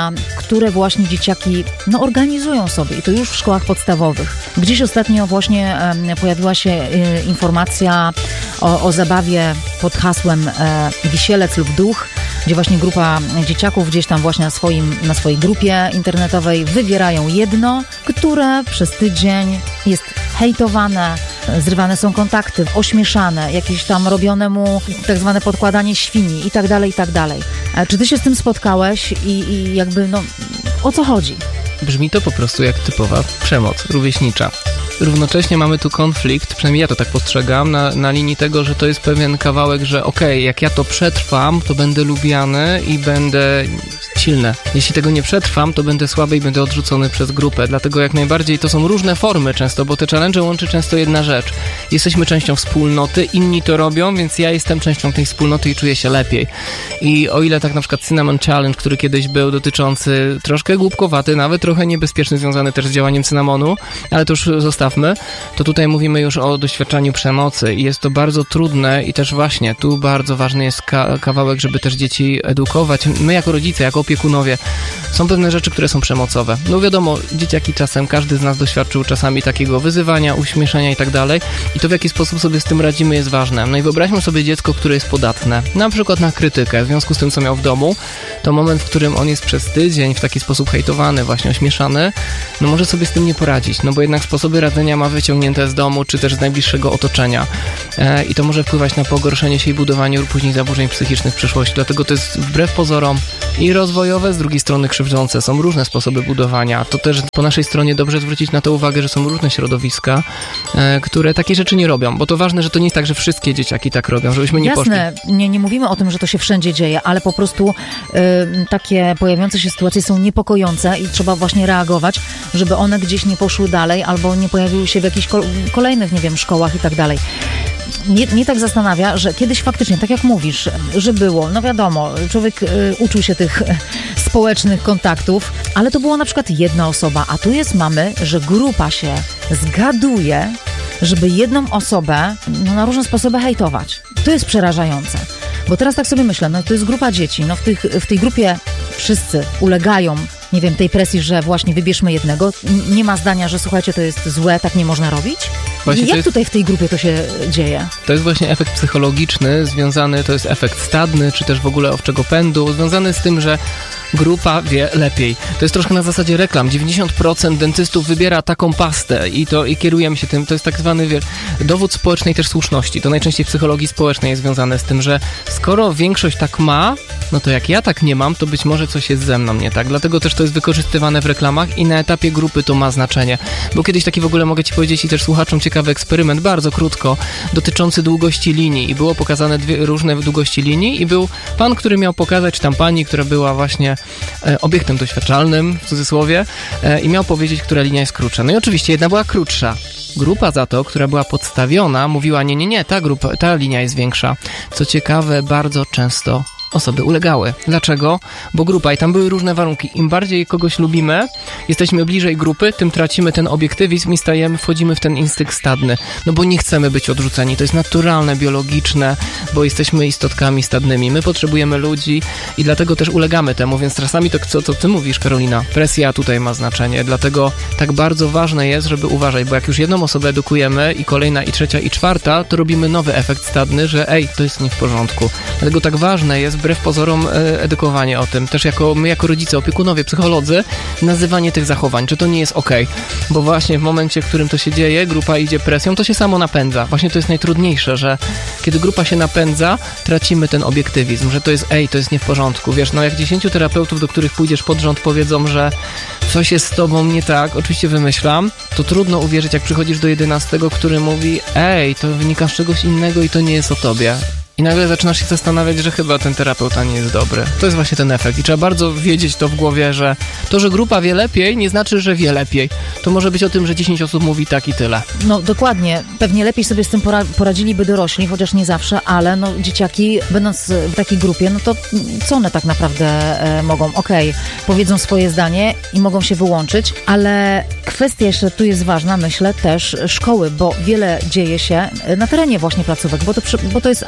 które właśnie dzieciaki no, organizują sobie i to już w szkołach podstawowych. Gdzieś ostatnio właśnie e, pojawiła się e, informacja o, o zabawie pod hasłem e, Wisielec lub Duch, gdzie właśnie grupa dzieciaków gdzieś tam właśnie na, swoim, na swojej grupie internetowej wybierają jedno, które przez tydzień jest hejtowane, zrywane są kontakty, ośmieszane, jakieś tam robione mu tak zwane podkładanie świni i tak dalej, i tak dalej. Czy ty się z tym spotkałeś i, i jakby no o co chodzi?
Brzmi to po prostu jak typowa przemoc rówieśnicza. Równocześnie mamy tu konflikt, przynajmniej ja to tak postrzegam, na, na linii tego, że to jest pewien kawałek, że okej, okay, jak ja to przetrwam, to będę lubiany i będę silny. Jeśli tego nie przetrwam, to będę słaby i będę odrzucony przez grupę. Dlatego jak najbardziej to są różne formy często, bo te challenge łączy często jedna rzecz. Jesteśmy częścią wspólnoty, inni to robią, więc ja jestem częścią tej wspólnoty i czuję się lepiej. I o ile tak na przykład Cinnamon Challenge, który kiedyś był dotyczący troszkę głupkowaty, nawet trochę niebezpieczny, związany też z działaniem cynamonu, ale to już zostawmy, to tutaj mówimy już o doświadczaniu przemocy i jest to bardzo trudne i też właśnie tu bardzo ważny jest ka- kawałek, żeby też dzieci edukować. My jako rodzice, jako opiekunowie, są pewne rzeczy, które są przemocowe. No wiadomo, dzieciaki czasem, każdy z nas doświadczył czasami takiego wyzywania, uśmieszania i tak dalej i to w jaki sposób sobie z tym radzimy jest ważne. No i wyobraźmy sobie dziecko, które jest podatne, na przykład na krytykę, w związku z tym, co miał w domu, to moment, w którym on jest przez tydzień w taki sposób hejtowany, właśnie ośmieszany, no może sobie z tym nie poradzić, no bo jednak sposoby radzenia ma wyciągnięte z domu, czy też z najbliższego otoczenia e, i to może wpływać na pogorszenie się i budowanie później zaburzeń psychicznych w przyszłości, dlatego to jest wbrew pozorom i rozwojowe, z drugiej strony krzywdzące. Są różne sposoby budowania. To też po naszej stronie dobrze zwrócić na to uwagę, że są różne środowiska, e, które takie rzeczy nie robią, bo to ważne, że to nie jest tak, że wszystkie dzieciaki tak robią, żebyśmy nie
Jasne,
poszli.
Jasne, nie, nie mówimy o tym, że to się wszędzie dzieje, ale po prostu y, takie pojawiające się sytuacje są niepokojące i trzeba właśnie reagować, żeby one gdzieś nie poszły dalej albo nie pojawiły się w jakichś kol- kolejnych, nie wiem, szkołach i tak dalej. Mnie, mnie tak zastanawia, że kiedyś faktycznie, tak jak mówisz, że było, no wiadomo, człowiek y, uczył się tych y, społecznych kontaktów, ale to była na przykład jedna osoba, a tu jest mamy, że grupa się zgaduje, żeby jedną osobę no, na różne sposoby hejtować. To jest przerażające. Bo teraz tak sobie myślę, no to jest grupa dzieci, no w, tych, w tej grupie wszyscy ulegają, nie wiem, tej presji, że właśnie wybierzmy jednego. Nie ma zdania, że słuchajcie, to jest złe, tak nie można robić. Właśnie jak jest, tutaj w tej grupie to się dzieje?
To jest właśnie efekt psychologiczny, związany, to jest efekt stadny, czy też w ogóle owczego pędu, związany z tym, że grupa wie lepiej. To jest troszkę na zasadzie reklam. dziewięćdziesiąt procent dentystów wybiera taką pastę i to i kierujemy się tym. To jest tak zwany wie, dowód społecznej też słuszności. To najczęściej w psychologii społecznej jest związane z tym, że skoro większość tak ma, no to jak ja tak nie mam, to być może coś jest ze mną nie tak. Dlatego też to jest wykorzystywane w reklamach i na etapie grupy to ma znaczenie. Bo kiedyś taki w ogóle mogę ci powiedzieć i też słuchaczom ciekawy eksperyment, bardzo krótko, dotyczący długości linii i było pokazane dwie różne długości linii i był pan, który miał pokazać, czy tam pani, która była właśnie e, obiektem doświadczalnym, w cudzysłowie, e, i miał powiedzieć, która linia jest krótsza. No i oczywiście jedna była krótsza. Grupa za to, która była podstawiona, mówiła nie, nie, nie, ta grupa, ta linia jest większa. Co ciekawe, bardzo często osoby ulegały. Dlaczego? Bo grupa i tam były różne warunki. Im bardziej kogoś lubimy, jesteśmy bliżej grupy, tym tracimy ten obiektywizm i stajemy, wchodzimy w ten instynkt stadny. No bo nie chcemy być odrzuceni. To jest naturalne, biologiczne, bo jesteśmy istotkami stadnymi. My potrzebujemy ludzi i dlatego też ulegamy temu, więc czasami to, co, co ty mówisz, Karolina, presja tutaj ma znaczenie. Dlatego tak bardzo ważne jest, żeby uważać, bo jak już jedną osobę edukujemy i kolejna, i trzecia, i czwarta, to robimy nowy efekt stadny, że ej, to jest nie w porządku. Dlatego tak ważne jest wbrew pozorom e, edukowanie o tym. Też jako my, jako rodzice, opiekunowie, psycholodzy, nazywanie tych zachowań, czy to nie jest okej. Okay. Bo właśnie w momencie, w którym to się dzieje, grupa idzie presją, to się samo napędza. Właśnie to jest najtrudniejsze, że kiedy grupa się napędza, tracimy ten obiektywizm, że to jest ej, to jest nie w porządku. Wiesz, no jak dziesięciu terapeutów, do których pójdziesz pod rząd, powiedzą, że coś jest z tobą nie tak, oczywiście wymyślam, to trudno uwierzyć, jak przychodzisz do jedenastego, który mówi ej, to wynika z czegoś innego i to nie jest o tobie. I nagle zaczynasz się zastanawiać, że chyba ten terapeuta nie jest dobry. To jest właśnie ten efekt. I trzeba bardzo wiedzieć to w głowie, że to, że grupa wie lepiej, nie znaczy, że wie lepiej. To może być o tym, że dziesięć osób mówi tak i tyle.
No dokładnie. Pewnie lepiej sobie z tym pora- poradziliby dorośli, chociaż nie zawsze, ale no dzieciaki, będąc w takiej grupie, no to co one tak naprawdę e, mogą? Okej, okay, powiedzą swoje zdanie i mogą się wyłączyć, ale kwestia jeszcze tu jest ważna, myślę, też szkoły, bo wiele dzieje się na terenie właśnie placówek, bo to, przy, bo to jest albo na przykład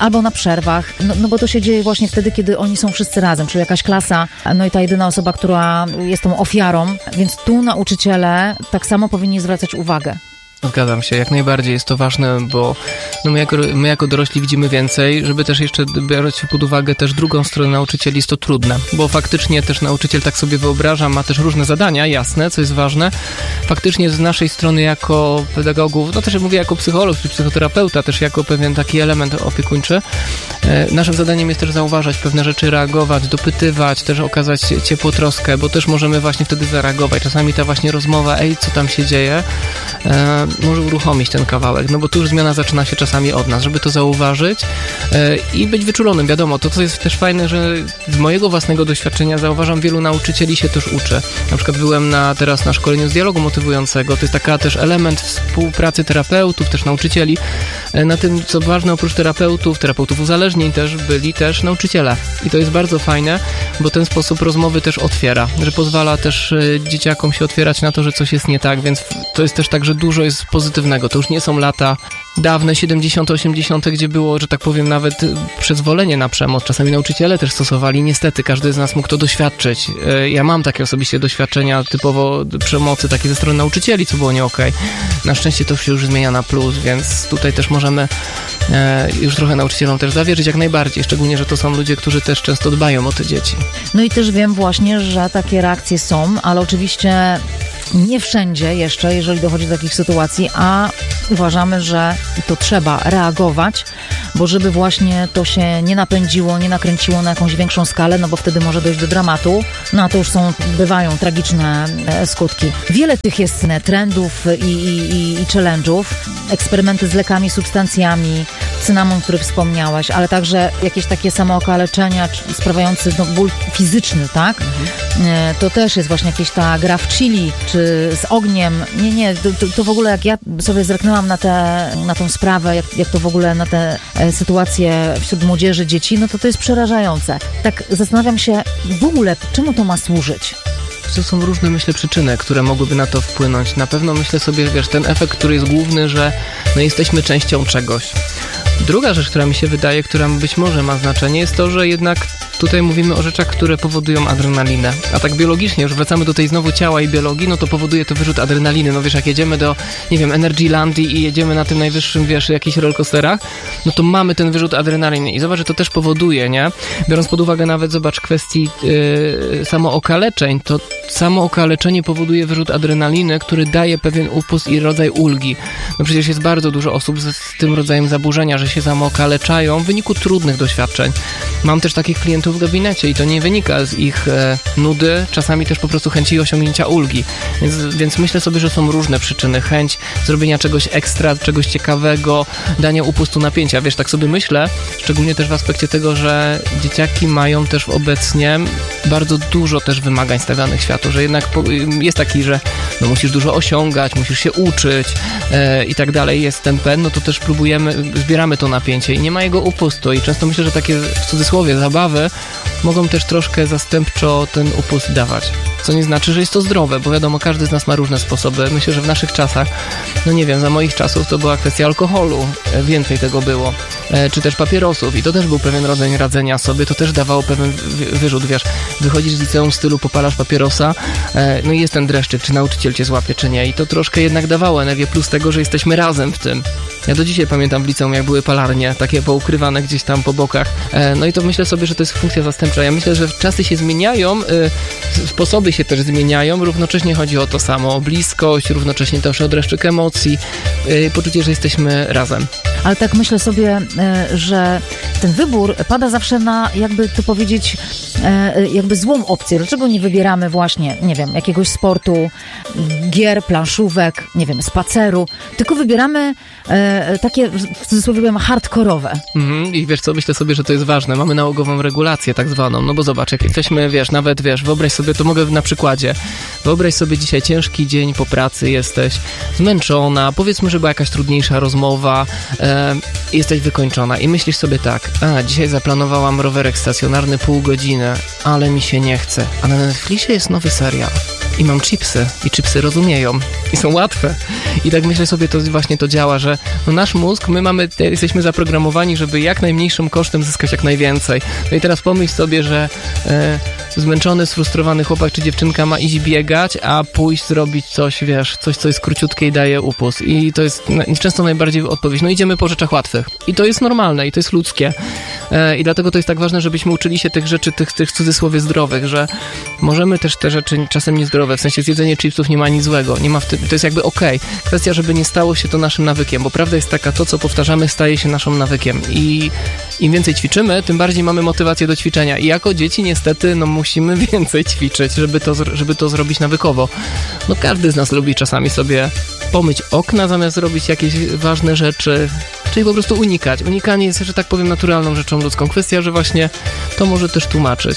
przerwach, no, no bo to się dzieje właśnie wtedy, kiedy oni są wszyscy razem, czyli jakaś klasa, no i ta jedyna osoba, która jest tą ofiarą, więc tu nauczyciele tak samo powinni zwracać uwagę.
Zgadzam się, jak najbardziej jest to ważne, bo no my, jako, my jako dorośli widzimy więcej, żeby też jeszcze brać pod uwagę też drugą stronę nauczycieli, jest to trudne, bo faktycznie też nauczyciel, tak sobie wyobrażam, ma też różne zadania, jasne, co jest ważne. Faktycznie z naszej strony jako pedagogów, no też mówię jako psycholog czy psychoterapeuta, też jako pewien taki element opiekuńczy, e, naszym zadaniem jest też zauważać pewne rzeczy, reagować, dopytywać, też okazać ciepłą troskę, bo też możemy właśnie wtedy zareagować. Czasami ta właśnie rozmowa, ej, co tam się dzieje, e, może uruchomić ten kawałek, no bo tu już zmiana zaczyna się czasami od nas, żeby to zauważyć yy, i być wyczulonym. Wiadomo, to co jest też fajne, że z mojego własnego doświadczenia zauważam, wielu nauczycieli się też uczy. Na przykład byłem na, teraz na szkoleniu z dialogu motywującego, to jest taka też element współpracy terapeutów, też nauczycieli. Yy, na tym, co ważne, oprócz terapeutów, terapeutów uzależnień też byli też nauczyciele. I to jest bardzo fajne, bo ten sposób rozmowy też otwiera, że pozwala też yy, dzieciakom się otwierać na to, że coś jest nie tak, więc to jest też tak, że dużo jest pozytywnego. To już nie są lata dawne, siedemdziesiąte, osiemdziesiąte, gdzie było, że tak powiem, nawet przyzwolenie na przemoc. Czasami nauczyciele też stosowali. Niestety, każdy z nas mógł to doświadczyć. Ja mam takie osobiście doświadczenia typowo przemocy takie ze strony nauczycieli, co było nie okej. Na szczęście to się już zmienia na plus, więc tutaj też możemy już trochę nauczycielom też zawierzyć jak najbardziej. Szczególnie, że to są ludzie, którzy też często dbają o te dzieci.
No i też wiem właśnie, że takie reakcje są, ale oczywiście nie wszędzie jeszcze, jeżeli dochodzi do takich sytuacji, a uważamy, że to trzeba reagować, bo żeby właśnie to się nie napędziło, nie nakręciło na jakąś większą skalę, no bo wtedy może dojść do dramatu, no a to już są, bywają tragiczne skutki. Wiele tych jest trendów i, i, i challenge'ów, eksperymenty z lekami, substancjami, cynamon, który wspomniałaś, ale także jakieś takie samookaleczenia sprawiające no, ból fizyczny, tak? Mhm. To też jest właśnie jakieś ta gra w chili, czy z ogniem. Nie, nie, to, to w ogóle jak ja sobie zerknęłam na, te, na tą sprawę, jak, jak to w ogóle na te sytuacje wśród młodzieży, dzieci, no to to jest przerażające. Tak zastanawiam się w ogóle, czemu to ma służyć?
To są różne, myślę, przyczyny, które mogłyby na to wpłynąć. Na pewno myślę sobie, wiesz, ten efekt, który jest główny, że no jesteśmy częścią czegoś. Druga rzecz, która mi się wydaje, która być może ma znaczenie, jest to, że jednak tutaj mówimy o rzeczach, które powodują adrenalinę. A tak biologicznie, już wracamy do tej znowu ciała i biologii, no to powoduje to wyrzut adrenaliny. No wiesz, jak jedziemy do, nie wiem, Energylandii i jedziemy na tym najwyższym, wiesz, jakichś rollercoasterach, no to mamy ten wyrzut adrenaliny. I zobacz, że to też powoduje, nie? Biorąc pod uwagę nawet, zobacz, kwestii yy, samookaleczeń, to samookaleczenie powoduje wyrzut adrenaliny, który daje pewien upust i rodzaj ulgi. No przecież jest bardzo dużo osób z, z tym rodzajem zaburzenia, że się samookaleczają w wyniku trudnych doświadczeń. Mam też takich klientów w gabinecie i to nie wynika z ich e, nudy, czasami też po prostu chęci osiągnięcia ulgi. Więc, więc myślę sobie, że są różne przyczyny. Chęć zrobienia czegoś ekstra, czegoś ciekawego, dania upustu napięcia. Wiesz, tak sobie myślę, szczególnie też w aspekcie tego, że dzieciaki mają też obecnie bardzo dużo też wymagań stawianych światu, że jednak po, jest taki, że no musisz dużo osiągać, musisz się uczyć e, i tak dalej. Jest ten pęd, no to też próbujemy, zbieramy to napięcie i nie ma jego upustu i często myślę, że takie w cudzysłowie zabawy mogą też troszkę zastępczo ten upust dawać. Co nie znaczy, że jest to zdrowe, bo wiadomo, każdy z nas ma różne sposoby. Myślę, że w naszych czasach, no nie wiem, za moich czasów to była kwestia alkoholu, więcej tego było, e, czy też papierosów i to też był pewien rodzaj radzenia sobie, to też dawało pewien wyrzut, wiesz, wychodzisz z liceum w stylu, popalasz papierosa, e, no i jest ten dreszczyk, czy nauczyciel cię złapie, czy nie i to troszkę jednak dawało energię, plus tego, że jesteśmy razem w tym. Ja do dzisiaj pamiętam w liceum, jak były palarnie, takie poukrywane gdzieś tam po bokach, e, no i to myślę sobie, że to jest funkcja zastępcza. Ja myślę, że czasy się zmieniają, e, sposoby się też zmieniają, równocześnie chodzi o to samo, o bliskość, równocześnie też o dreszczyk emocji, yy, poczucie, że jesteśmy razem.
Ale tak myślę sobie, yy, że ten wybór pada zawsze na, jakby to powiedzieć, yy, jakby złą opcję. Dlaczego nie wybieramy właśnie, nie wiem, jakiegoś sportu, gier, planszówek, nie wiem, spaceru, tylko wybieramy yy, takie, w cudzysłowie powiem, hardkorowe.
Mhm. I wiesz co, myślę sobie, że to jest ważne. Mamy nałogową regulację tak zwaną, no bo zobacz, jak jesteśmy, wiesz, nawet, wiesz, wyobraź sobie, to mogę na przykładzie. Wyobraź sobie dzisiaj ciężki dzień po pracy, jesteś zmęczona, powiedzmy, że była jakaś trudniejsza rozmowa, e, jesteś wykończona i myślisz sobie tak, a dzisiaj zaplanowałam rowerek stacjonarny pół godziny, ale mi się nie chce, a na Netflixie jest nowy serial i mam chipsy i chipsy rozumieją i są łatwe. I tak myślę sobie, to właśnie to działa, że no nasz mózg, my mamy, jesteśmy zaprogramowani, żeby jak najmniejszym kosztem zyskać jak najwięcej. No i teraz pomyśl sobie, że e, zmęczony, sfrustrowany chłopak czy dziewczynka ma iść biegać, a pójść zrobić coś, wiesz, coś, co jest króciutkie i daje upust. I to jest często najbardziej odpowiedź. No idziemy po rzeczach łatwych. I to jest normalne, i to jest ludzkie. E, I dlatego to jest tak ważne, żebyśmy uczyli się tych rzeczy, tych, tych w cudzysłowie zdrowych, że możemy też te rzeczy czasem niezdrowe, w sensie zjedzenie chipsów nie ma nic złego, nie ma w tym, to jest jakby okej. Okay. Kwestia, żeby nie stało się to naszym nawykiem, bo prawda jest taka, to co powtarzamy staje się naszym nawykiem i im więcej ćwiczymy, tym bardziej mamy motywację do ćwiczenia i jako dzieci niestety no musimy więcej ćwiczyć, żeby to, żeby to zrobić nawykowo. No każdy z nas lubi czasami sobie pomyć okna zamiast zrobić jakieś ważne rzeczy, czyli po prostu unikać. Unikanie jest, że tak powiem, naturalną rzeczą ludzką. Kwestia, że właśnie to może też tłumaczyć.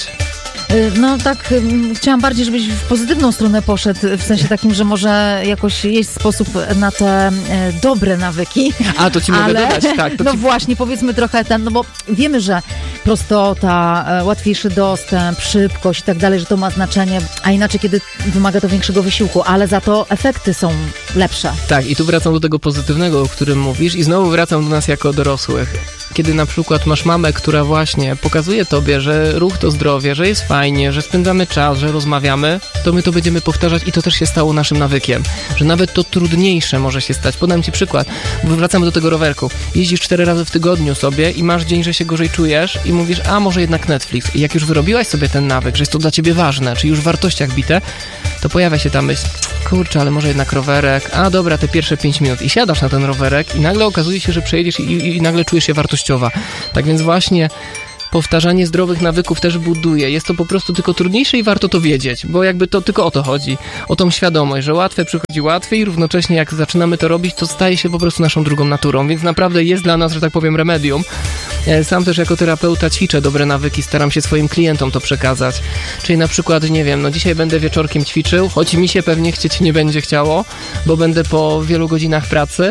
No tak, chciałam bardziej, żebyś w pozytywną stronę poszedł, w sensie takim, że może jakoś jest sposób na te e, dobre nawyki.
A, to ci mogę ale, dodać, tak. To
no
ci...
właśnie, powiedzmy trochę ten, no bo wiemy, że prostota, e, łatwiejszy dostęp, szybkość i tak dalej, że to ma znaczenie, a inaczej, kiedy wymaga to większego wysiłku, ale za to efekty są lepsze.
Tak, i tu wracam do tego pozytywnego, o którym mówisz i znowu wracam do nas jako dorosłych. Kiedy na przykład masz mamę, która właśnie pokazuje tobie, że ruch to zdrowie, że jest fajnie, że spędzamy czas, że rozmawiamy, to my to będziemy powtarzać i to też się stało naszym nawykiem. Że nawet to trudniejsze może się stać. Podam ci przykład. Wracamy do tego rowerku. Jeździsz cztery razy w tygodniu sobie i masz dzień, że się gorzej czujesz i mówisz, a może jednak Netflix. I jak już wyrobiłaś sobie ten nawyk, że jest to dla ciebie ważne, czy już w wartościach bite, to pojawia się ta myśl, kurczę, ale może jednak rowerek, a dobra, te pierwsze pięć minut i siadasz na ten rowerek i nagle okazuje się, że przejedziesz i, i, i nagle czujesz się wartościowa. Tak więc właśnie powtarzanie zdrowych nawyków też buduje. Jest to po prostu tylko trudniejsze i warto to wiedzieć, bo jakby to tylko o to chodzi. O tą świadomość, że łatwe przychodzi łatwiej i równocześnie jak zaczynamy to robić, to staje się po prostu naszą drugą naturą, więc naprawdę jest dla nas, że tak powiem, remedium. Sam też jako terapeuta ćwiczę dobre nawyki, staram się swoim klientom to przekazać. Czyli na przykład, nie wiem, no dzisiaj będę wieczorkiem ćwiczył, choć mi się pewnie chcieć nie będzie chciało, bo będę po wielu godzinach pracy,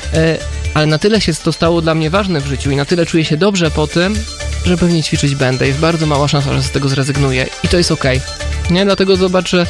ale na tyle się to stało dla mnie ważne w życiu i na tyle czuję się dobrze po tym, że pewnie ćwiczyć będę. Jest bardzo mała szansa, że z tego zrezygnuję i to jest okej. Nie? Dlatego zobaczę,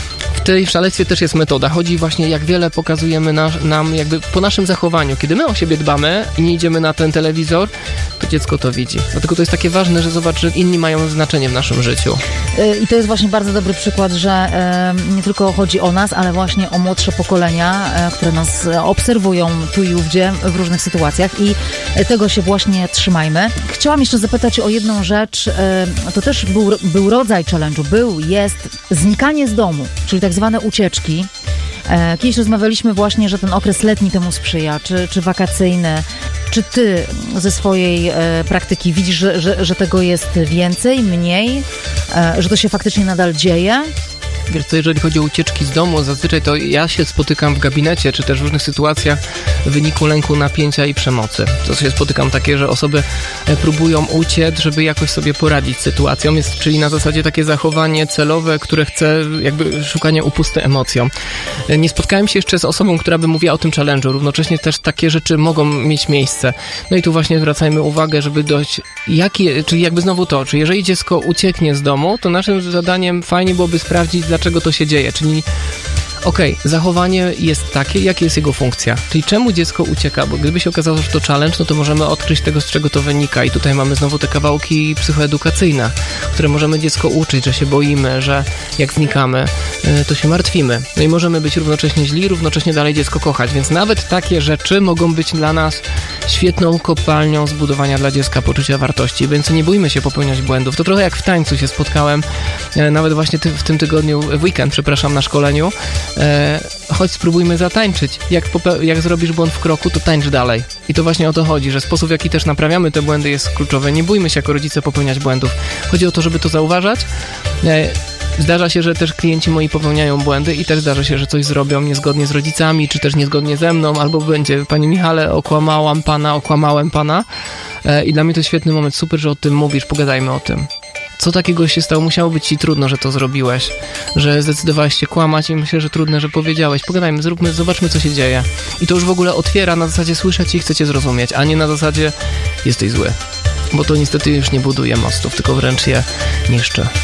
w tej szaleństwie też jest metoda. Chodzi właśnie, jak wiele pokazujemy na, nam jakby po naszym zachowaniu. Kiedy my o siebie dbamy i nie idziemy na ten telewizor, to dziecko to widzi. Dlatego to jest takie ważne, że zobacz, że inni mają znaczenie w naszym życiu.
I to jest właśnie bardzo dobry przykład, że e, nie tylko chodzi o nas, ale właśnie o młodsze pokolenia, e, które nas obserwują tu i ówdzie w różnych sytuacjach i tego się właśnie trzymajmy. Chciałam jeszcze zapytać o jedną rzecz. E, to też był, był rodzaj challenge'u. Był, jest znikanie z domu, czyli tak zwane ucieczki. E, kiedyś rozmawialiśmy właśnie, że ten okres letni temu sprzyja, czy, czy wakacyjny. Czy ty ze swojej e, praktyki widzisz, że, że, że tego jest więcej, mniej, e, że to się faktycznie nadal dzieje?
Wiesz co, jeżeli chodzi o ucieczki z domu, zazwyczaj to ja się spotykam w gabinecie, czy też w różnych sytuacjach w wyniku lęku, napięcia i przemocy. To się spotykam takie, że osoby próbują uciec, żeby jakoś sobie poradzić z sytuacją, jest, czyli na zasadzie takie zachowanie celowe, które chce jakby szukanie upusty emocjom. Nie spotkałem się jeszcze z osobą, która by mówiła o tym challenge'u. Równocześnie też takie rzeczy mogą mieć miejsce. No i tu właśnie zwracajmy uwagę, żeby dojść, jakie, czyli jakby znowu to, czy jeżeli dziecko ucieknie z domu, to naszym zadaniem fajnie byłoby sprawdzić, dlaczego to się dzieje, czyli okej, okay, zachowanie jest takie, jaka jest jego funkcja, czyli czemu dziecko ucieka, bo gdyby się okazało, że to challenge, no to możemy odkryć tego, z czego to wynika i tutaj mamy znowu te kawałki psychoedukacyjne, które możemy dziecko uczyć, że się boimy, że jak znikamy, to się martwimy. No i możemy być równocześnie źli, równocześnie dalej dziecko kochać, więc nawet takie rzeczy mogą być dla nas świetną kopalnią zbudowania dla dziecka poczucia wartości, więc nie bójmy się popełniać błędów. To trochę jak w tańcu się spotkałem, nawet właśnie w tym tygodniu, w weekend, przepraszam, na szkoleniu. E, choć spróbujmy zatańczyć. Jak, pope- jak zrobisz błąd w kroku, to tańcz dalej. I to właśnie o to chodzi, że sposób, w jaki też naprawiamy te błędy, jest kluczowy. Nie bójmy się jako rodzice popełniać błędów. Chodzi o to, żeby to zauważać. E, zdarza się, że też klienci moi popełniają błędy i też zdarza się, że coś zrobią niezgodnie z rodzicami, czy też niezgodnie ze mną, albo będzie, panie Michale, okłamałam pana, okłamałem pana. E, I dla mnie to świetny moment, super, że o tym mówisz, pogadajmy o tym. Co takiego się stało? Musiało być ci trudno, że to zrobiłeś, że zdecydowałeś się kłamać i myślę, że trudne, że powiedziałeś. Pogadajmy, zróbmy, zobaczmy, co się dzieje. I to już w ogóle otwiera na zasadzie słyszę cię i chcę cię zrozumieć, a nie na zasadzie jesteś zły. Bo to niestety już nie buduje mostów, tylko wręcz je niszczy.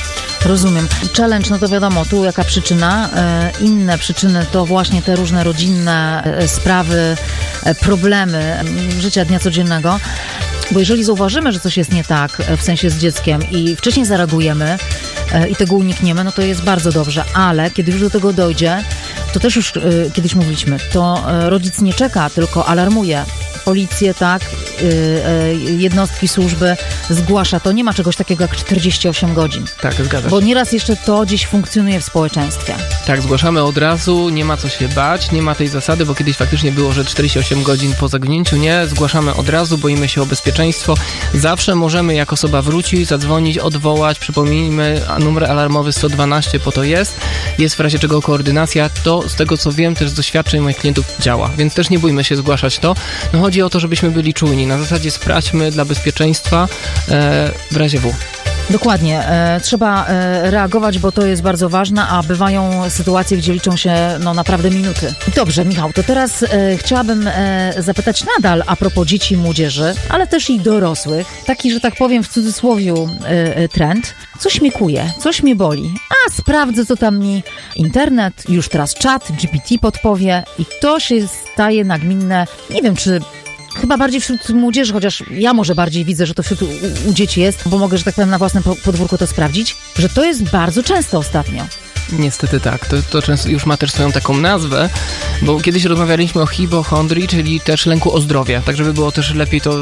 Rozumiem. Challenge, no to wiadomo, tu jaka przyczyna. E, inne przyczyny to właśnie te różne rodzinne e, sprawy, e, problemy e, życia dnia codziennego. Bo jeżeli zauważymy, że coś jest nie tak w sensie z dzieckiem i wcześniej zareagujemy e, i tego unikniemy, no to jest bardzo dobrze. Ale kiedy już do tego dojdzie, to też już e, kiedyś mówiliśmy, to e, rodzic nie czeka, tylko alarmuje. Policję, tak, yy, yy, jednostki służby, zgłasza to. Nie ma czegoś takiego jak czterdzieści osiem godzin.
Tak, zgadza się.
Bo nieraz jeszcze to gdzieś funkcjonuje w społeczeństwie.
Tak, zgłaszamy od razu, nie ma co się bać, nie ma tej zasady, bo kiedyś faktycznie było, że czterdzieści osiem godzin po zaginięciu. Nie, zgłaszamy od razu, boimy się o bezpieczeństwo. Zawsze możemy, jak osoba wróci, zadzwonić, odwołać, przypomnijmy, a numer alarmowy sto dwanaście po to jest. Jest w razie czego koordynacja. To, z tego co wiem, też z doświadczeń moich klientów działa, więc też nie bójmy się zgłaszać to. No chodzi o to, żebyśmy byli czujni. Na zasadzie sprawdźmy dla bezpieczeństwa e, w razie W.
Dokładnie. E, trzeba e, reagować, bo to jest bardzo ważne, a bywają sytuacje, gdzie liczą się no naprawdę minuty. Dobrze, Michał, to teraz e, chciałabym e, zapytać nadal a propos dzieci i młodzieży, ale też i dorosłych. Taki, że tak powiem w cudzysłowiu e, e, trend. Coś mnie kuje, coś mnie boli. A sprawdzę, co tam mi internet, już teraz czat, G P T podpowie i to się staje nagminne. Nie wiem, czy chyba bardziej wśród młodzieży, chociaż ja może bardziej widzę, że to wśród u, u dzieci jest, bo mogę, że tak powiem, na własnym podwórku to sprawdzić, że to jest bardzo często ostatnio.
Niestety tak, to, to często już ma też swoją taką nazwę, bo kiedyś rozmawialiśmy o hipochondrii, czyli też lęku o zdrowie, tak żeby było też lepiej to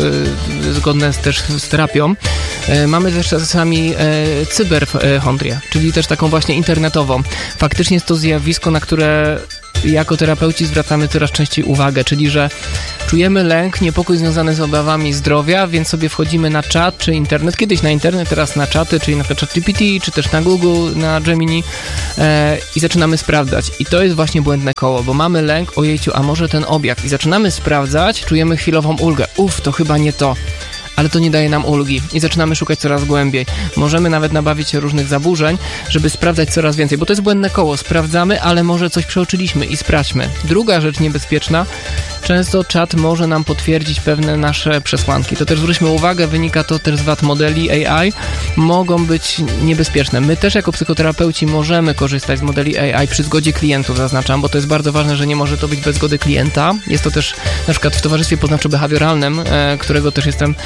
yy, zgodne z, też z terapią. Yy, mamy też czasami yy, cyberchondrię, czyli też taką właśnie internetową. Faktycznie jest to zjawisko, na które jako terapeuci zwracamy coraz częściej uwagę, czyli że czujemy lęk, niepokój związany z obawami zdrowia, więc sobie wchodzimy na czat czy internet, kiedyś na internet, teraz na czaty, czyli na przykład G P T, czy też na Google, na Gemini e, i zaczynamy sprawdzać. I to jest właśnie błędne koło, bo mamy lęk, ojejciu, a może ten objaw. I zaczynamy sprawdzać, czujemy chwilową ulgę. Uff, to chyba nie to. Ale to nie daje nam ulgi i zaczynamy szukać coraz głębiej. Możemy nawet nabawić się różnych zaburzeń, żeby sprawdzać coraz więcej, bo to jest błędne koło. Sprawdzamy, ale może coś przeoczyliśmy i sprawdźmy. Druga rzecz niebezpieczna, często czat może nam potwierdzić pewne nasze przesłanki. To też zwróćmy uwagę, wynika to też z wad modeli A I, mogą być niebezpieczne. My też jako psychoterapeuci możemy korzystać z modeli A I przy zgodzie klientów, zaznaczam, bo to jest bardzo ważne, że nie może to być bez zgody klienta. Jest to też na przykład w Towarzystwie Poznawczo-Behawioralnym, e, którego też jestem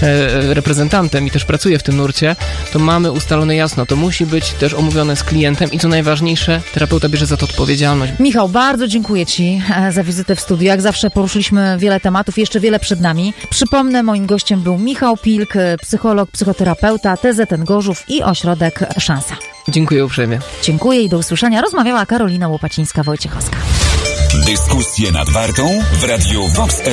e, reprezentantem i też pracuję w tym nurcie, to mamy ustalone jasno, to musi być też omówione z klientem i co najważniejsze, terapeuta bierze za to odpowiedzialność.
Michał, bardzo dziękuję Ci za wizytę w studiu. Jak zawsze poruszyliśmy wiele tematów, jeszcze wiele przed nami. Przypomnę, moim gościem był Michał Pilk, psycholog, psychoterapeuta, T Z N Gorzów i Ośrodek Szansa.
Dziękuję uprzejmie.
Dziękuję i do usłyszenia. Rozmawiała Karolina Łopacińska-Wojciechowska.
Dyskusje nad Wartą w Radiu Vox.